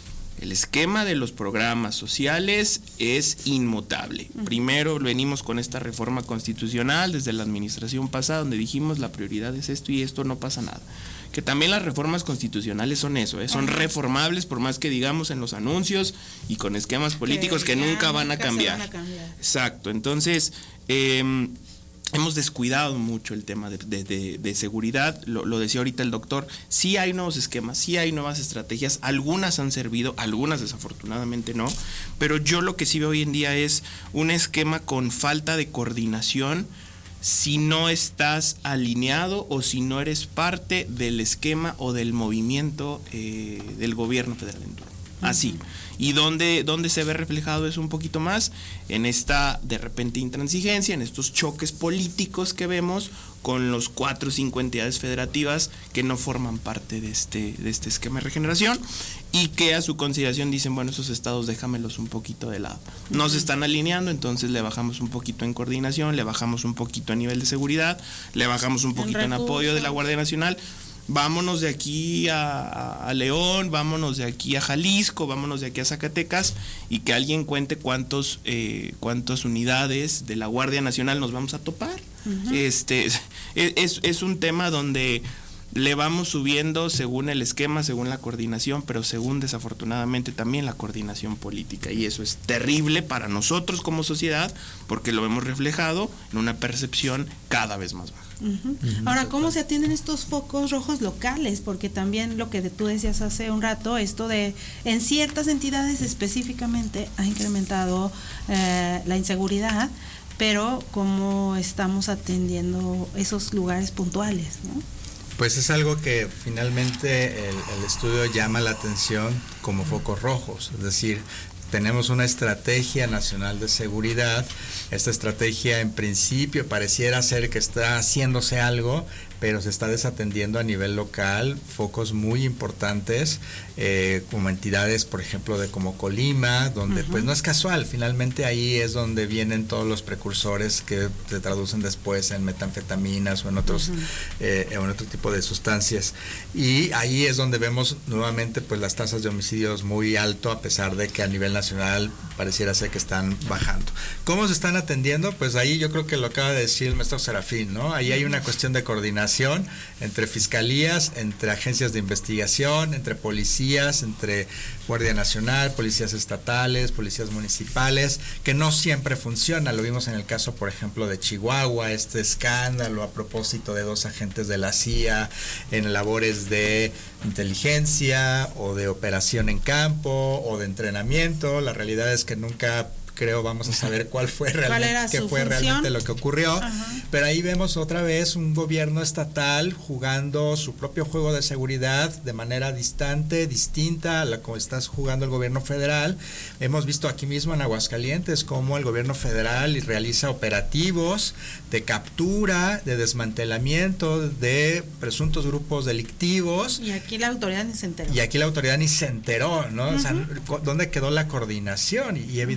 [SPEAKER 3] el esquema de los programas sociales es inmutable. Primero venimos con esta reforma constitucional desde la administración pasada, donde dijimos la prioridad es esto y esto, no pasa nada. Que también las reformas constitucionales son eso, ¿eh? Son reformables por más que digamos en los anuncios y con esquemas políticos que, que nunca van a cambiar. Van a cambiar. Exacto, entonces eh, hemos descuidado mucho el tema de, de, de, de seguridad, lo, lo decía ahorita el doctor, sí hay nuevos esquemas, sí hay nuevas estrategias, algunas han servido, algunas desafortunadamente no, pero yo lo que sí veo hoy en día es un esquema con falta de coordinación si no estás alineado o si no eres parte del esquema o del movimiento eh, del gobierno federal en turno. Así. ¿Y dónde, dónde se ve reflejado eso un poquito más? En esta, de repente, intransigencia, en estos choques políticos que vemos con los cuatro o cinco entidades federativas que no forman parte de este, de este esquema de regeneración y que a su consideración dicen, bueno, esos estados déjamelos un poquito de lado. No se están alineando, entonces le bajamos un poquito en coordinación, le bajamos un poquito a nivel de seguridad, le bajamos un poquito en, en apoyo de la Guardia Nacional. Vámonos de aquí a, a León, vámonos de aquí a Jalisco, vámonos de aquí a Zacatecas, y que alguien cuente cuántos eh, cuántas unidades de la Guardia Nacional nos vamos a topar. Uh-huh. Este es, es un tema donde le vamos subiendo según el esquema, según la coordinación, pero según desafortunadamente también la coordinación política, y eso es terrible para nosotros como sociedad porque lo hemos reflejado en una percepción cada vez más baja.
[SPEAKER 2] Uh-huh. Uh-huh. Ahora, ¿cómo se atienden estos focos rojos locales? Porque también lo que tú decías hace un rato, esto de en ciertas entidades específicamente ha incrementado eh, la inseguridad, pero ¿cómo estamos atendiendo esos lugares puntuales, ¿no?
[SPEAKER 4] Pues es algo que finalmente el, el estudio llama la atención como focos rojos, es decir, tenemos una estrategia nacional de seguridad. Esta estrategia en principio pareciera ser que está haciéndose algo, pero se está desatendiendo a nivel local focos muy importantes, eh, como entidades, por ejemplo, de como Colima, donde uh-huh. pues no es casual, finalmente ahí es donde vienen todos los precursores que se traducen después en metanfetaminas o en otros uh-huh. eh, en otro tipo de sustancias, y ahí es donde vemos nuevamente pues las tasas de homicidios muy alto, a pesar de que a nivel nacional pareciera ser que están bajando. ¿Cómo se están atendiendo? Pues ahí yo creo que lo acaba de decir el maestro Serafín, ¿no? Ahí hay una cuestión de coordinación entre fiscalías, entre agencias de investigación, entre policías, entre Guardia Nacional, policías estatales, policías municipales, que no siempre funciona. Lo vimos en el caso, por ejemplo, de Chihuahua, este escándalo a propósito de dos agentes de la C I A en labores de inteligencia o de operación en campo o de entrenamiento. La realidad es que nunca creo vamos a saber cuál fue realmente, qué fue realmente lo que ocurrió. Ajá. Pero ahí vemos otra vez un gobierno estatal jugando su propio juego de seguridad de manera distante, distinta a la como está jugando el gobierno federal. Hemos visto aquí mismo en Aguascalientes cómo el gobierno federal realiza operativos de captura, de desmantelamiento de presuntos grupos delictivos.
[SPEAKER 2] Y aquí la autoridad ni se enteró.
[SPEAKER 4] Y aquí la autoridad ni se enteró, ¿no? Uh-huh. O sea, ¿dónde quedó la coordinación? Y, y evidentemente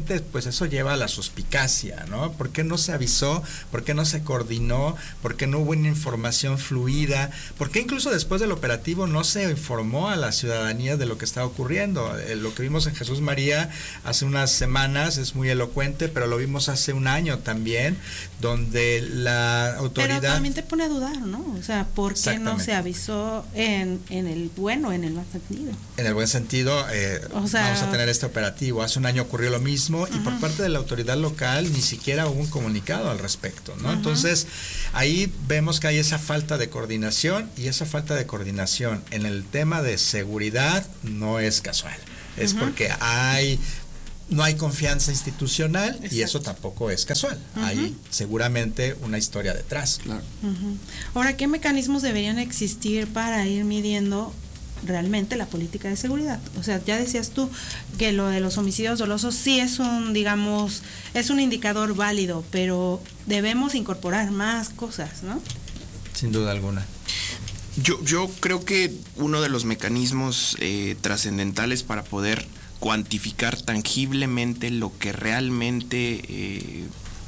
[SPEAKER 4] obviamente pues eso lleva a la suspicacia, ¿no? ¿Por qué no se avisó? ¿Por qué no se coordinó? ¿Por qué no hubo una información fluida? ¿Por qué incluso después del operativo no se informó a la ciudadanía de lo que estaba ocurriendo? Eh, lo que vimos en Jesús María hace unas semanas es muy elocuente, pero lo vimos hace un año también, donde la autoridad...
[SPEAKER 2] Pero también te pone a dudar, ¿no? O sea, ¿por qué no se avisó en, en el bueno, en el mal sentido?
[SPEAKER 4] En el buen sentido, eh, o sea, vamos a tener este operativo. Hace un año ocurrió lo mismo, uh-huh, y por parte de la autoridad local ni siquiera hubo un comunicado al respecto, ¿no? Uh-huh. Entonces, ahí vemos que hay esa falta de coordinación, y esa falta de coordinación en el tema de seguridad no es casual. Es uh-huh, porque hay... no hay confianza institucional. Exacto. Y eso tampoco es casual. Uh-huh. Hay seguramente una historia detrás.
[SPEAKER 2] Claro. Uh-huh. Ahora, ¿qué mecanismos deberían existir para ir midiendo realmente la política de seguridad? O sea, ya decías tú que lo de los homicidios dolosos sí es un, digamos, es un indicador válido, pero debemos incorporar más cosas, ¿no?
[SPEAKER 4] Sin duda alguna.
[SPEAKER 3] Yo, yo creo que uno de los mecanismos eh, trascendentales para poder cuantificar tangiblemente lo que realmente eh,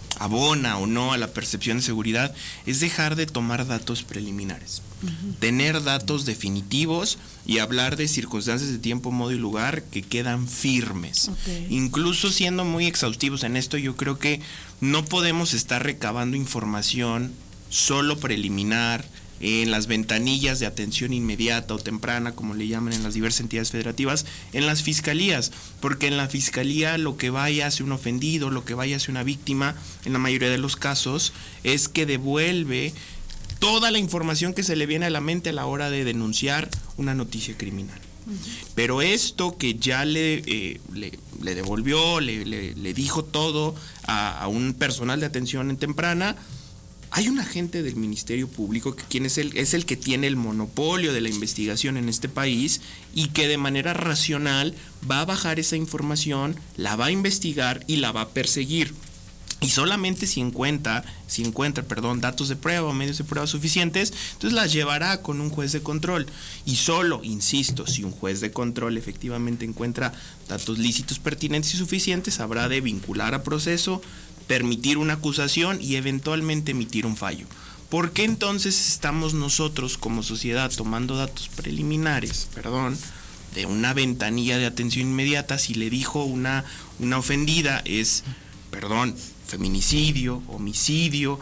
[SPEAKER 3] abona o no a la percepción de seguridad es dejar de tomar datos preliminares, uh-huh, tener datos definitivos y hablar de circunstancias de tiempo, modo y lugar que quedan firmes. Okay. Incluso siendo muy exhaustivos en esto, yo creo que no podemos estar recabando información solo preliminar en las ventanillas de atención inmediata o temprana, como le llaman en las diversas entidades federativas, en las fiscalías, porque en la fiscalía lo que vaya hacia un ofendido, lo que vaya hacia una víctima, en la mayoría de los casos, es que devuelve toda la información que se le viene a la mente a la hora de denunciar una noticia criminal. Uh-huh. Pero esto que ya le, eh, le, le devolvió, le, le, le dijo todo a, a un personal de atención en temprana, hay un agente del Ministerio Público que quien es el, es el que tiene el monopolio de la investigación en este país y que de manera racional va a bajar esa información, la va a investigar y la va a perseguir. Y solamente si encuentra, si encuentra, perdón, datos de prueba o medios de prueba suficientes, entonces las llevará con un juez de control. Y solo, insisto, si un juez de control efectivamente encuentra datos lícitos, pertinentes y suficientes, habrá de vincular a proceso, permitir una acusación y eventualmente emitir un fallo. ¿Por qué entonces estamos nosotros como sociedad tomando datos preliminares, perdón, de una ventanilla de atención inmediata? Si le dijo una, una ofendida es, perdón, feminicidio, homicidio,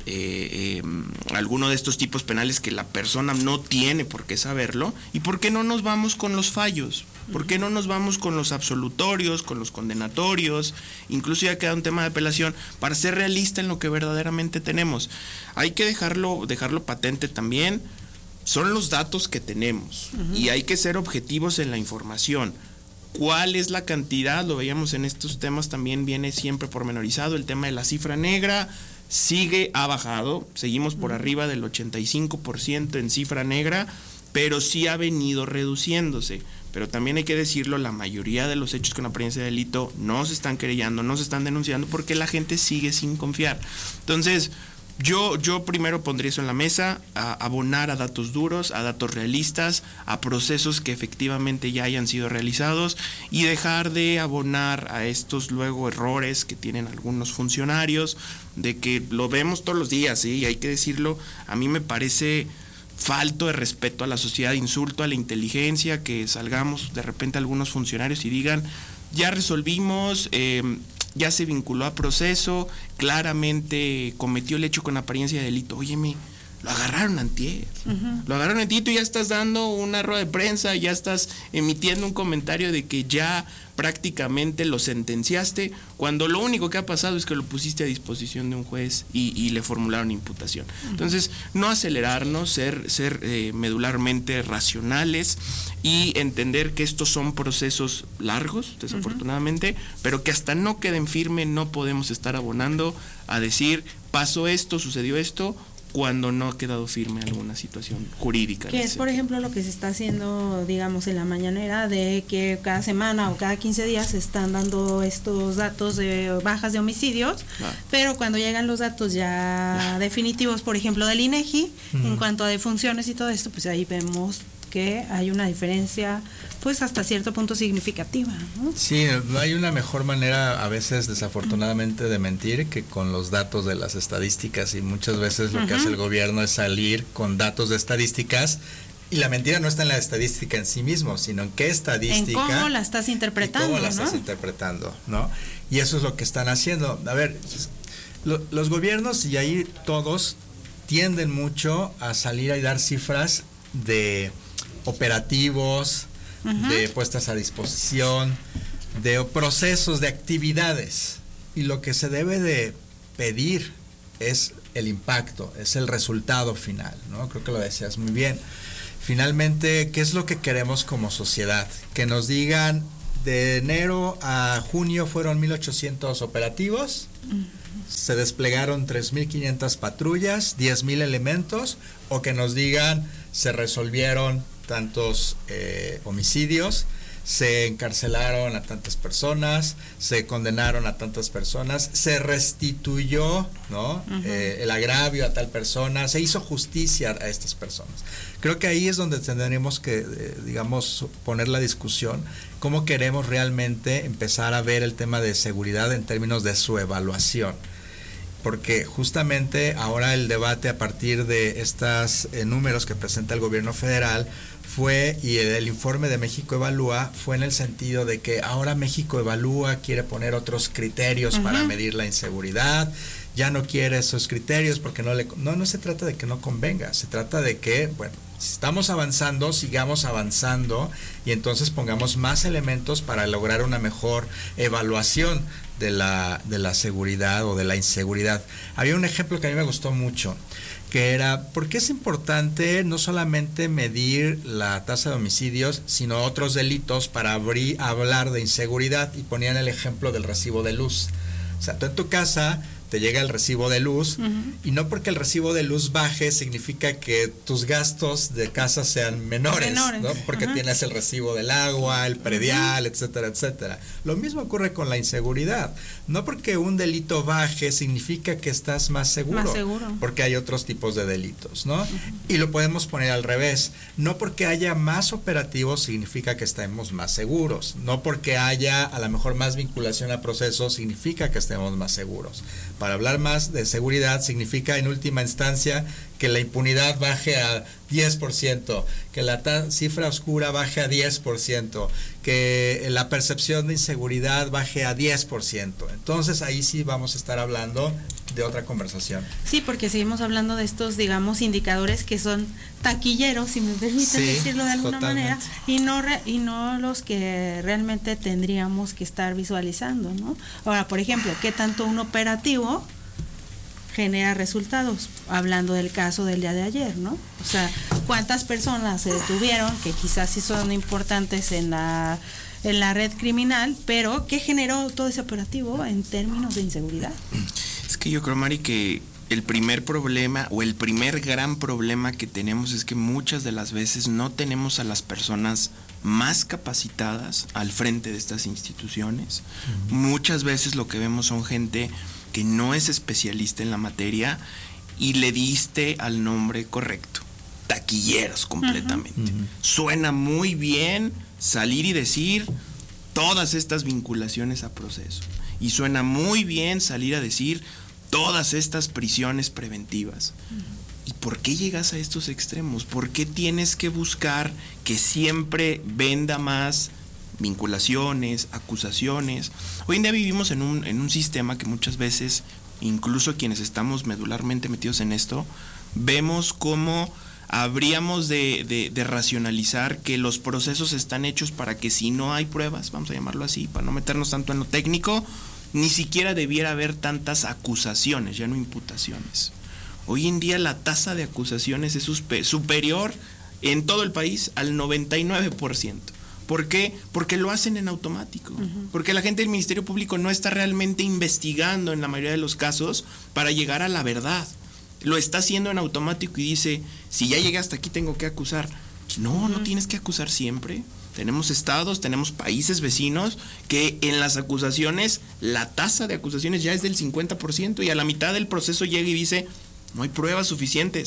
[SPEAKER 3] eh, eh, alguno de estos tipos penales que la persona no tiene por qué saberlo, ¿y por qué no nos vamos con los fallos? ¿Por qué no nos vamos con los absolutorios, con los condenatorios? Incluso ya queda un tema de apelación para ser realista en lo que verdaderamente tenemos. Hay que dejarlo, dejarlo patente también. Son los datos que tenemos, uh-huh, y hay que ser objetivos en la información. ¿Cuál es la cantidad? Lo veíamos en estos temas, también viene siempre pormenorizado. El tema de la cifra negra sigue, ha bajado, seguimos por arriba del ochenta y cinco por ciento en cifra negra, pero sí ha venido reduciéndose. Pero también hay que decirlo, la mayoría de los hechos con apariencia de delito no se están querellando, no se están denunciando porque la gente sigue sin confiar. Entonces, yo, yo primero pondría eso en la mesa, a abonar a datos duros, a datos realistas, a procesos que efectivamente ya hayan sido realizados y dejar de abonar a estos luego errores que tienen algunos funcionarios, de que lo vemos todos los días, ¿sí? Hay que decirlo, a mí me parece falto de respeto a la sociedad, insulto a la inteligencia, que salgamos de repente algunos funcionarios y digan, ya resolvimos, eh, ya se vinculó a proceso, claramente cometió el hecho con apariencia de delito. Óyeme, lo agarraron antier, uh-huh, lo agarraron antier, tú ya estás dando una rueda de prensa, ya estás emitiendo un comentario de que ya prácticamente lo sentenciaste, cuando lo único que ha pasado es que lo pusiste a disposición de un juez y, y le formularon imputación. Uh-huh. Entonces, no acelerarnos, ser, ser eh, medularmente racionales y entender que estos son procesos largos, desafortunadamente, uh-huh, pero que hasta no queden firmes no podemos estar abonando a decir, pasó esto, sucedió esto, cuando no ha quedado firme alguna situación jurídica.
[SPEAKER 2] Que es, por ejemplo, lo que se está haciendo, digamos, en la mañanera, de que cada semana o cada quince días se están dando estos datos de bajas de homicidios, claro, pero cuando llegan los datos ya definitivos, por ejemplo, del INEGI, uh-huh, en cuanto a defunciones y todo esto, pues ahí vemos que hay una diferencia pues hasta cierto punto significativa, ¿no?
[SPEAKER 4] Sí, no hay una mejor manera a veces desafortunadamente de mentir que con los datos de las estadísticas, y muchas veces lo uh-huh. que hace el gobierno es salir con datos de estadísticas, y la mentira no está en la estadística en sí mismo, sino en qué estadística,
[SPEAKER 2] en cómo la estás interpretando,
[SPEAKER 4] cómo la
[SPEAKER 2] ¿no?
[SPEAKER 4] estás interpretando, ¿no? Y eso es lo que están haciendo. A ver, lo, los gobiernos, y ahí todos tienden mucho a salir a dar cifras de operativos, uh-huh. de puestas a disposición, de procesos, de actividades, y lo que se debe de pedir es el impacto, es el resultado final, ¿no? Creo que lo decías muy bien. Finalmente, ¿qué es lo que queremos como sociedad? Que nos digan, de enero a junio fueron mil ochocientos operativos, uh-huh. se desplegaron tres mil quinientas patrullas, diez mil elementos, o que nos digan, se resolvieron tantos eh, homicidios, se encarcelaron a tantas personas, se condenaron a tantas personas, se restituyó, ¿no? Uh-huh. eh, el agravio a tal persona, se hizo justicia a estas personas. Creo que ahí es donde tendremos que, eh, digamos, poner la discusión, cómo queremos realmente empezar a ver el tema de seguridad en términos de su evaluación. Porque justamente ahora el debate a partir de estos eh, números que presenta el gobierno federal fue, y el, el informe de México Evalúa fue en el sentido de que ahora México Evalúa quiere poner otros criterios uh-huh. para medir la inseguridad, ya no quiere esos criterios porque no le... No, no se trata de que no convenga, se trata de que, bueno, si estamos avanzando, sigamos avanzando y entonces pongamos más elementos para lograr una mejor evaluación de la, de la seguridad o de la inseguridad. Había un ejemplo que a mí me gustó mucho, que era, ¿por qué es importante no solamente medir la tasa de homicidios, sino otros delitos para abrir, hablar de inseguridad? Y ponían el ejemplo del recibo de luz. O sea, tú en tu casa te llega el recibo de luz uh-huh. y no porque el recibo de luz baje significa que tus gastos de casa sean menores, menores. ¿no? Porque uh-huh. tienes el recibo del agua, el predial, uh-huh. etcétera, etcétera. Lo mismo ocurre con la inseguridad. No porque un delito baje significa que estás más seguro,
[SPEAKER 2] más seguro.
[SPEAKER 4] Porque hay otros tipos de delitos, ¿no? Uh-huh. Y lo podemos poner al revés. No porque haya más operativos significa que estemos más seguros. No porque haya a lo mejor más vinculación a procesos significa que estemos más seguros. Para hablar más de seguridad significa en última instancia que la impunidad baje a diez por ciento, que la ta- cifra oscura baje a diez por ciento, que la percepción de inseguridad baje a diez por ciento. Entonces ahí sí vamos a estar hablando de otra conversación.
[SPEAKER 2] Sí, porque seguimos hablando de estos, digamos, indicadores que son taquilleros, si me permiten sí, decirlo de alguna totalmente. manera, y no re- y no los que realmente tendríamos que estar visualizando, ¿no? Ahora, por ejemplo, ¿qué tanto un operativo genera resultados? Hablando del caso del día de ayer, ¿no? O sea, ¿cuántas personas se detuvieron que quizás sí son importantes en la en la red criminal, pero qué generó todo ese operativo en términos de inseguridad?
[SPEAKER 3] Es que yo creo, Mari, que el primer problema o el primer gran problema que tenemos es que muchas de las veces no tenemos a las personas más capacitadas al frente de estas instituciones. Uh-huh. Muchas veces lo que vemos son gente que no es especialista en la materia y le diste al nombre correcto. Taquilleros completamente. Uh-huh. Suena muy bien salir y decir todas estas vinculaciones a proceso. Y suena muy bien salir a decir todas estas prisiones preventivas. ¿Y por qué llegas a estos extremos? ¿Por qué tienes que buscar que siempre venda más vinculaciones, acusaciones? Hoy en día vivimos en un, en un sistema que muchas veces, incluso quienes estamos medularmente metidos en esto, vemos cómo habríamos de, de, de racionalizar que los procesos están hechos para que si no hay pruebas, vamos a llamarlo así, para no meternos tanto en lo técnico, ni siquiera debiera haber tantas acusaciones, ya no imputaciones. Hoy en día la tasa de acusaciones es superior en todo el país al noventa y nueve por ciento. ¿Por qué? Porque lo hacen en automático. Uh-huh. Porque la gente del Ministerio Público no está realmente investigando en la mayoría de los casos para llegar a la verdad. Lo está haciendo en automático y dice, si ya llegué hasta aquí tengo que acusar. No, uh-huh. no tienes que acusar siempre. Tenemos estados, tenemos países vecinos que en las acusaciones, la tasa de acusaciones ya es del cincuenta por ciento y a la mitad del proceso llega y dice, no hay pruebas suficientes.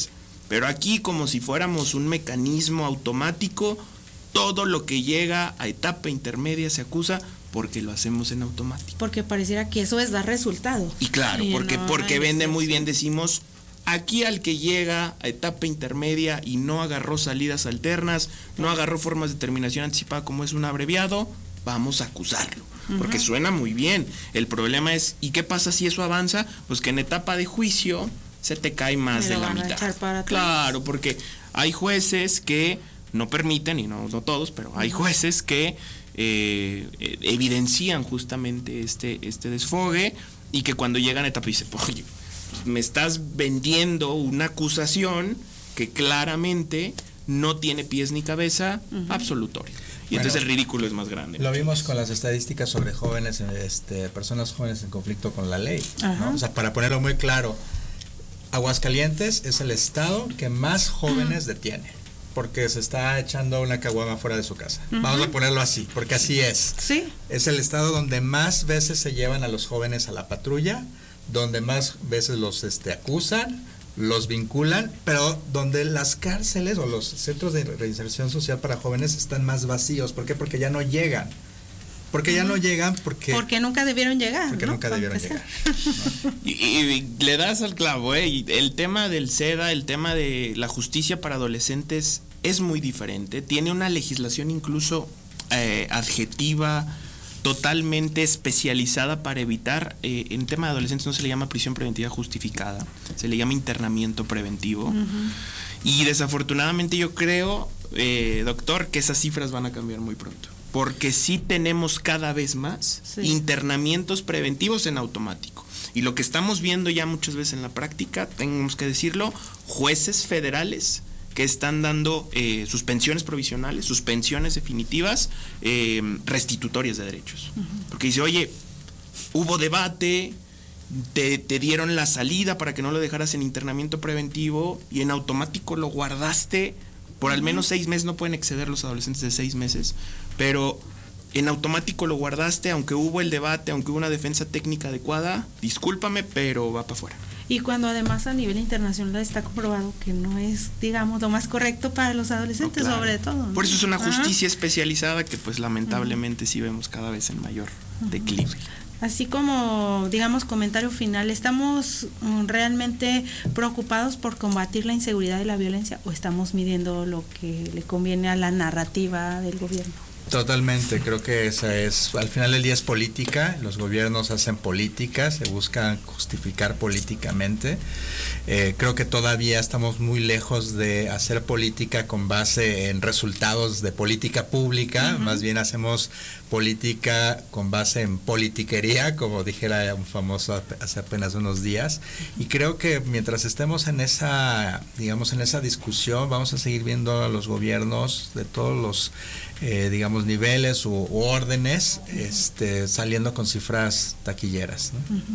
[SPEAKER 3] Pero aquí, como si fuéramos un mecanismo automático, todo lo que llega a etapa intermedia se acusa porque lo hacemos en automático.
[SPEAKER 2] Porque pareciera que eso es dar resultado.
[SPEAKER 3] Y claro,
[SPEAKER 2] Sí,
[SPEAKER 3] porque,
[SPEAKER 2] no,
[SPEAKER 3] porque
[SPEAKER 2] no
[SPEAKER 3] vende
[SPEAKER 2] es
[SPEAKER 3] muy
[SPEAKER 2] eso.
[SPEAKER 3] bien, decimos, aquí al que llega a etapa intermedia y no agarró salidas alternas, no agarró formas de terminación anticipada como es un abreviado, vamos a acusarlo. Porque
[SPEAKER 2] Ujú.
[SPEAKER 3] suena muy bien. El problema es, ¿y qué pasa si eso avanza? Pues que en etapa de juicio se te cae más
[SPEAKER 2] Me
[SPEAKER 3] de
[SPEAKER 2] lo
[SPEAKER 3] la
[SPEAKER 2] van a
[SPEAKER 3] mitad.
[SPEAKER 2] echar para atrás.
[SPEAKER 3] Claro, porque hay jueces que no permiten, y no, no todos, pero hay jueces que eh, eh, evidencian justamente este, este desfogue y que cuando llegan a etapa dicen, oye, pues me estás vendiendo una acusación que claramente no tiene pies ni cabeza,
[SPEAKER 2] Ujú.
[SPEAKER 3] absolutoria. Y
[SPEAKER 4] Bueno,
[SPEAKER 3] entonces el ridículo es más grande.
[SPEAKER 4] Lo vimos con las estadísticas sobre jóvenes, este, personas jóvenes en conflicto con la ley,
[SPEAKER 2] Ajá.
[SPEAKER 4] ¿no? O sea, para ponerlo muy claro, Aguascalientes es el estado que más jóvenes detiene, porque se está echando una caguama fuera de su casa.
[SPEAKER 2] Ujú.
[SPEAKER 4] Vamos a ponerlo así, porque así es.
[SPEAKER 2] Sí.
[SPEAKER 4] Es el estado donde más veces se llevan a los jóvenes a la patrulla, donde más veces los este, acusan, los vinculan, pero donde las cárceles o los centros de reinserción social para jóvenes están más vacíos. ¿Por qué? Porque ya no llegan. Porque ya no llegan porque...
[SPEAKER 2] Porque nunca debieron llegar.
[SPEAKER 4] Porque
[SPEAKER 2] ¿no?
[SPEAKER 4] nunca
[SPEAKER 2] Para
[SPEAKER 4] debieron
[SPEAKER 2] empezar.
[SPEAKER 3] Y, y- y le das al clavo, ¿eh? Y el tema del SEDA, el tema de la justicia para adolescentes es muy diferente. Tiene una legislación incluso eh, adjetiva, totalmente especializada para evitar, eh, en tema de adolescentes no se le llama prisión preventiva justificada, se le llama internamiento preventivo.
[SPEAKER 2] Ujú.
[SPEAKER 3] Y desafortunadamente yo creo, eh, doctor, que esas cifras van a cambiar muy pronto. Porque sí tenemos cada vez más
[SPEAKER 2] Sí.
[SPEAKER 3] internamientos preventivos en automático. Y lo que estamos viendo ya muchas veces en la práctica, tenemos que decirlo, jueces federales que están dando eh, suspensiones provisionales, suspensiones definitivas, eh, restitutorias de derechos. Porque dice, oye, hubo debate, te, te dieron la salida para que no lo dejaras en internamiento preventivo y en automático lo guardaste por al menos seis meses, no pueden exceder los adolescentes de seis meses, pero en automático lo guardaste, aunque hubo el debate, aunque hubo una defensa técnica adecuada, discúlpame, pero va para afuera.
[SPEAKER 2] Y cuando además a nivel internacional está comprobado que no es, digamos, lo más correcto para los adolescentes,
[SPEAKER 3] No, claro.
[SPEAKER 2] sobre todo. ¿no?
[SPEAKER 3] Por eso es una
[SPEAKER 2] Ajá.
[SPEAKER 3] justicia especializada que pues lamentablemente sí vemos cada vez en mayor declive.
[SPEAKER 2] Así como, digamos, comentario final, ¿estamos mm, realmente preocupados por combatir la inseguridad y la violencia o estamos midiendo lo que le conviene a la narrativa del gobierno?
[SPEAKER 4] Totalmente, creo que esa es, al final del día es política, los gobiernos hacen política, se buscan justificar políticamente. Eh, creo que todavía estamos muy lejos de hacer política con base en resultados de política pública,
[SPEAKER 2] Ujú.
[SPEAKER 4] más bien hacemos política con base en politiquería, como dijera un famoso hace apenas unos días, y creo que mientras estemos en esa, digamos, en esa discusión, vamos a seguir viendo a los gobiernos de todos los eh, digamos, niveles u, u órdenes, este, saliendo con cifras taquilleras,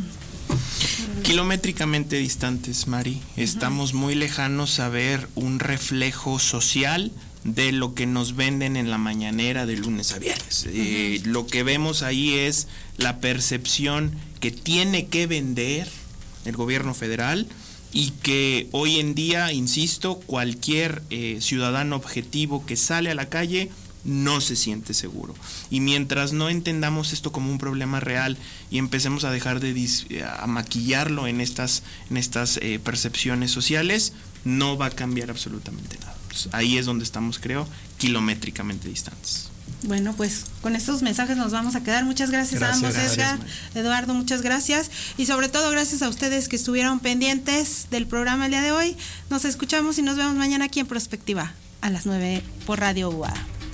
[SPEAKER 4] ¿no?
[SPEAKER 3] Kilométricamente distantes, Mari. Estamos muy lejanos a ver un reflejo social de lo que nos venden en la mañanera de lunes a viernes. Eh, lo que vemos ahí es la percepción que tiene que vender el gobierno federal y que hoy en día, insisto, cualquier eh, ciudadano objetivo que sale a la calle no se siente seguro. Y mientras no entendamos esto como un problema real y empecemos a dejar de dis, a maquillarlo en estas, en estas eh, percepciones sociales, no va a cambiar absolutamente nada. Pues ahí es donde estamos, creo, kilométricamente distantes.
[SPEAKER 2] Bueno, pues con estos mensajes nos vamos a quedar. Muchas gracias,
[SPEAKER 3] Gracias,
[SPEAKER 2] a ambos,
[SPEAKER 3] gracias,
[SPEAKER 2] Edgar,
[SPEAKER 3] Mari.
[SPEAKER 2] Eduardo, muchas gracias. Y sobre todo gracias a ustedes que estuvieron pendientes del programa el día de hoy. Nos escuchamos y nos vemos mañana aquí en Prospectiva a las nueve por Radio U A.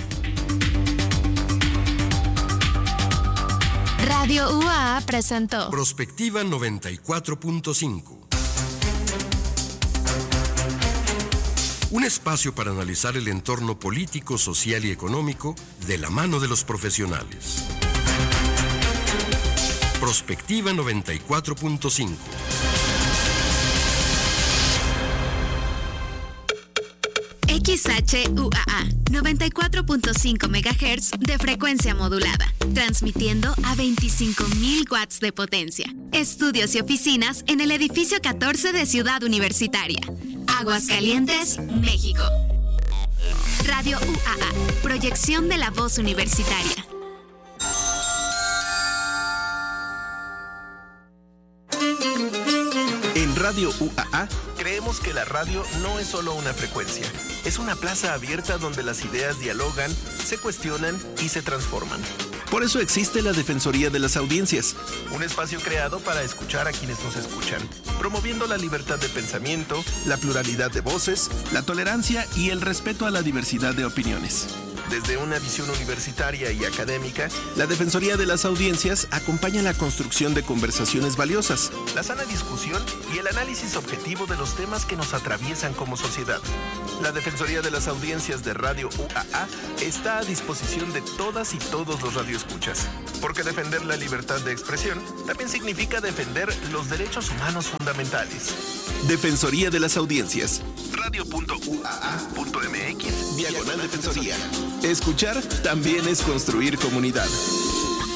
[SPEAKER 6] Radio U A presentó
[SPEAKER 5] Prospectiva noventa y cuatro punto cinco. Un espacio para analizar el entorno político, social y económico de la mano de los profesionales. Prospectiva noventa y cuatro punto cinco.
[SPEAKER 6] X H U A A noventa y cuatro punto cinco megahertz de frecuencia modulada, transmitiendo a veinticinco mil watts de potencia. Estudios y oficinas en el edificio catorce de Ciudad Universitaria. Aguascalientes, México. Radio U A A, proyección de la voz universitaria.
[SPEAKER 12] En Radio U A A creemos que la radio no es solo una frecuencia, es una plaza abierta donde las ideas dialogan, se cuestionan y se transforman. Por eso existe la Defensoría de las Audiencias, un espacio creado para escuchar a quienes nos escuchan, promoviendo la libertad de pensamiento, la pluralidad de voces, la tolerancia y el respeto a la diversidad de opiniones. Desde una visión universitaria y académica, la Defensoría de las Audiencias acompaña la construcción de conversaciones valiosas, la sana discusión y el análisis objetivo de los temas que nos atraviesan como sociedad. La Defensoría de las Audiencias de Radio U A A está a disposición de todas y todos los radioescuchas, porque defender la libertad de expresión también significa defender los derechos humanos fundamentales. Defensoría de las Audiencias. radio punto u a a punto m x diagonal defensoría. Escuchar también es construir comunidad.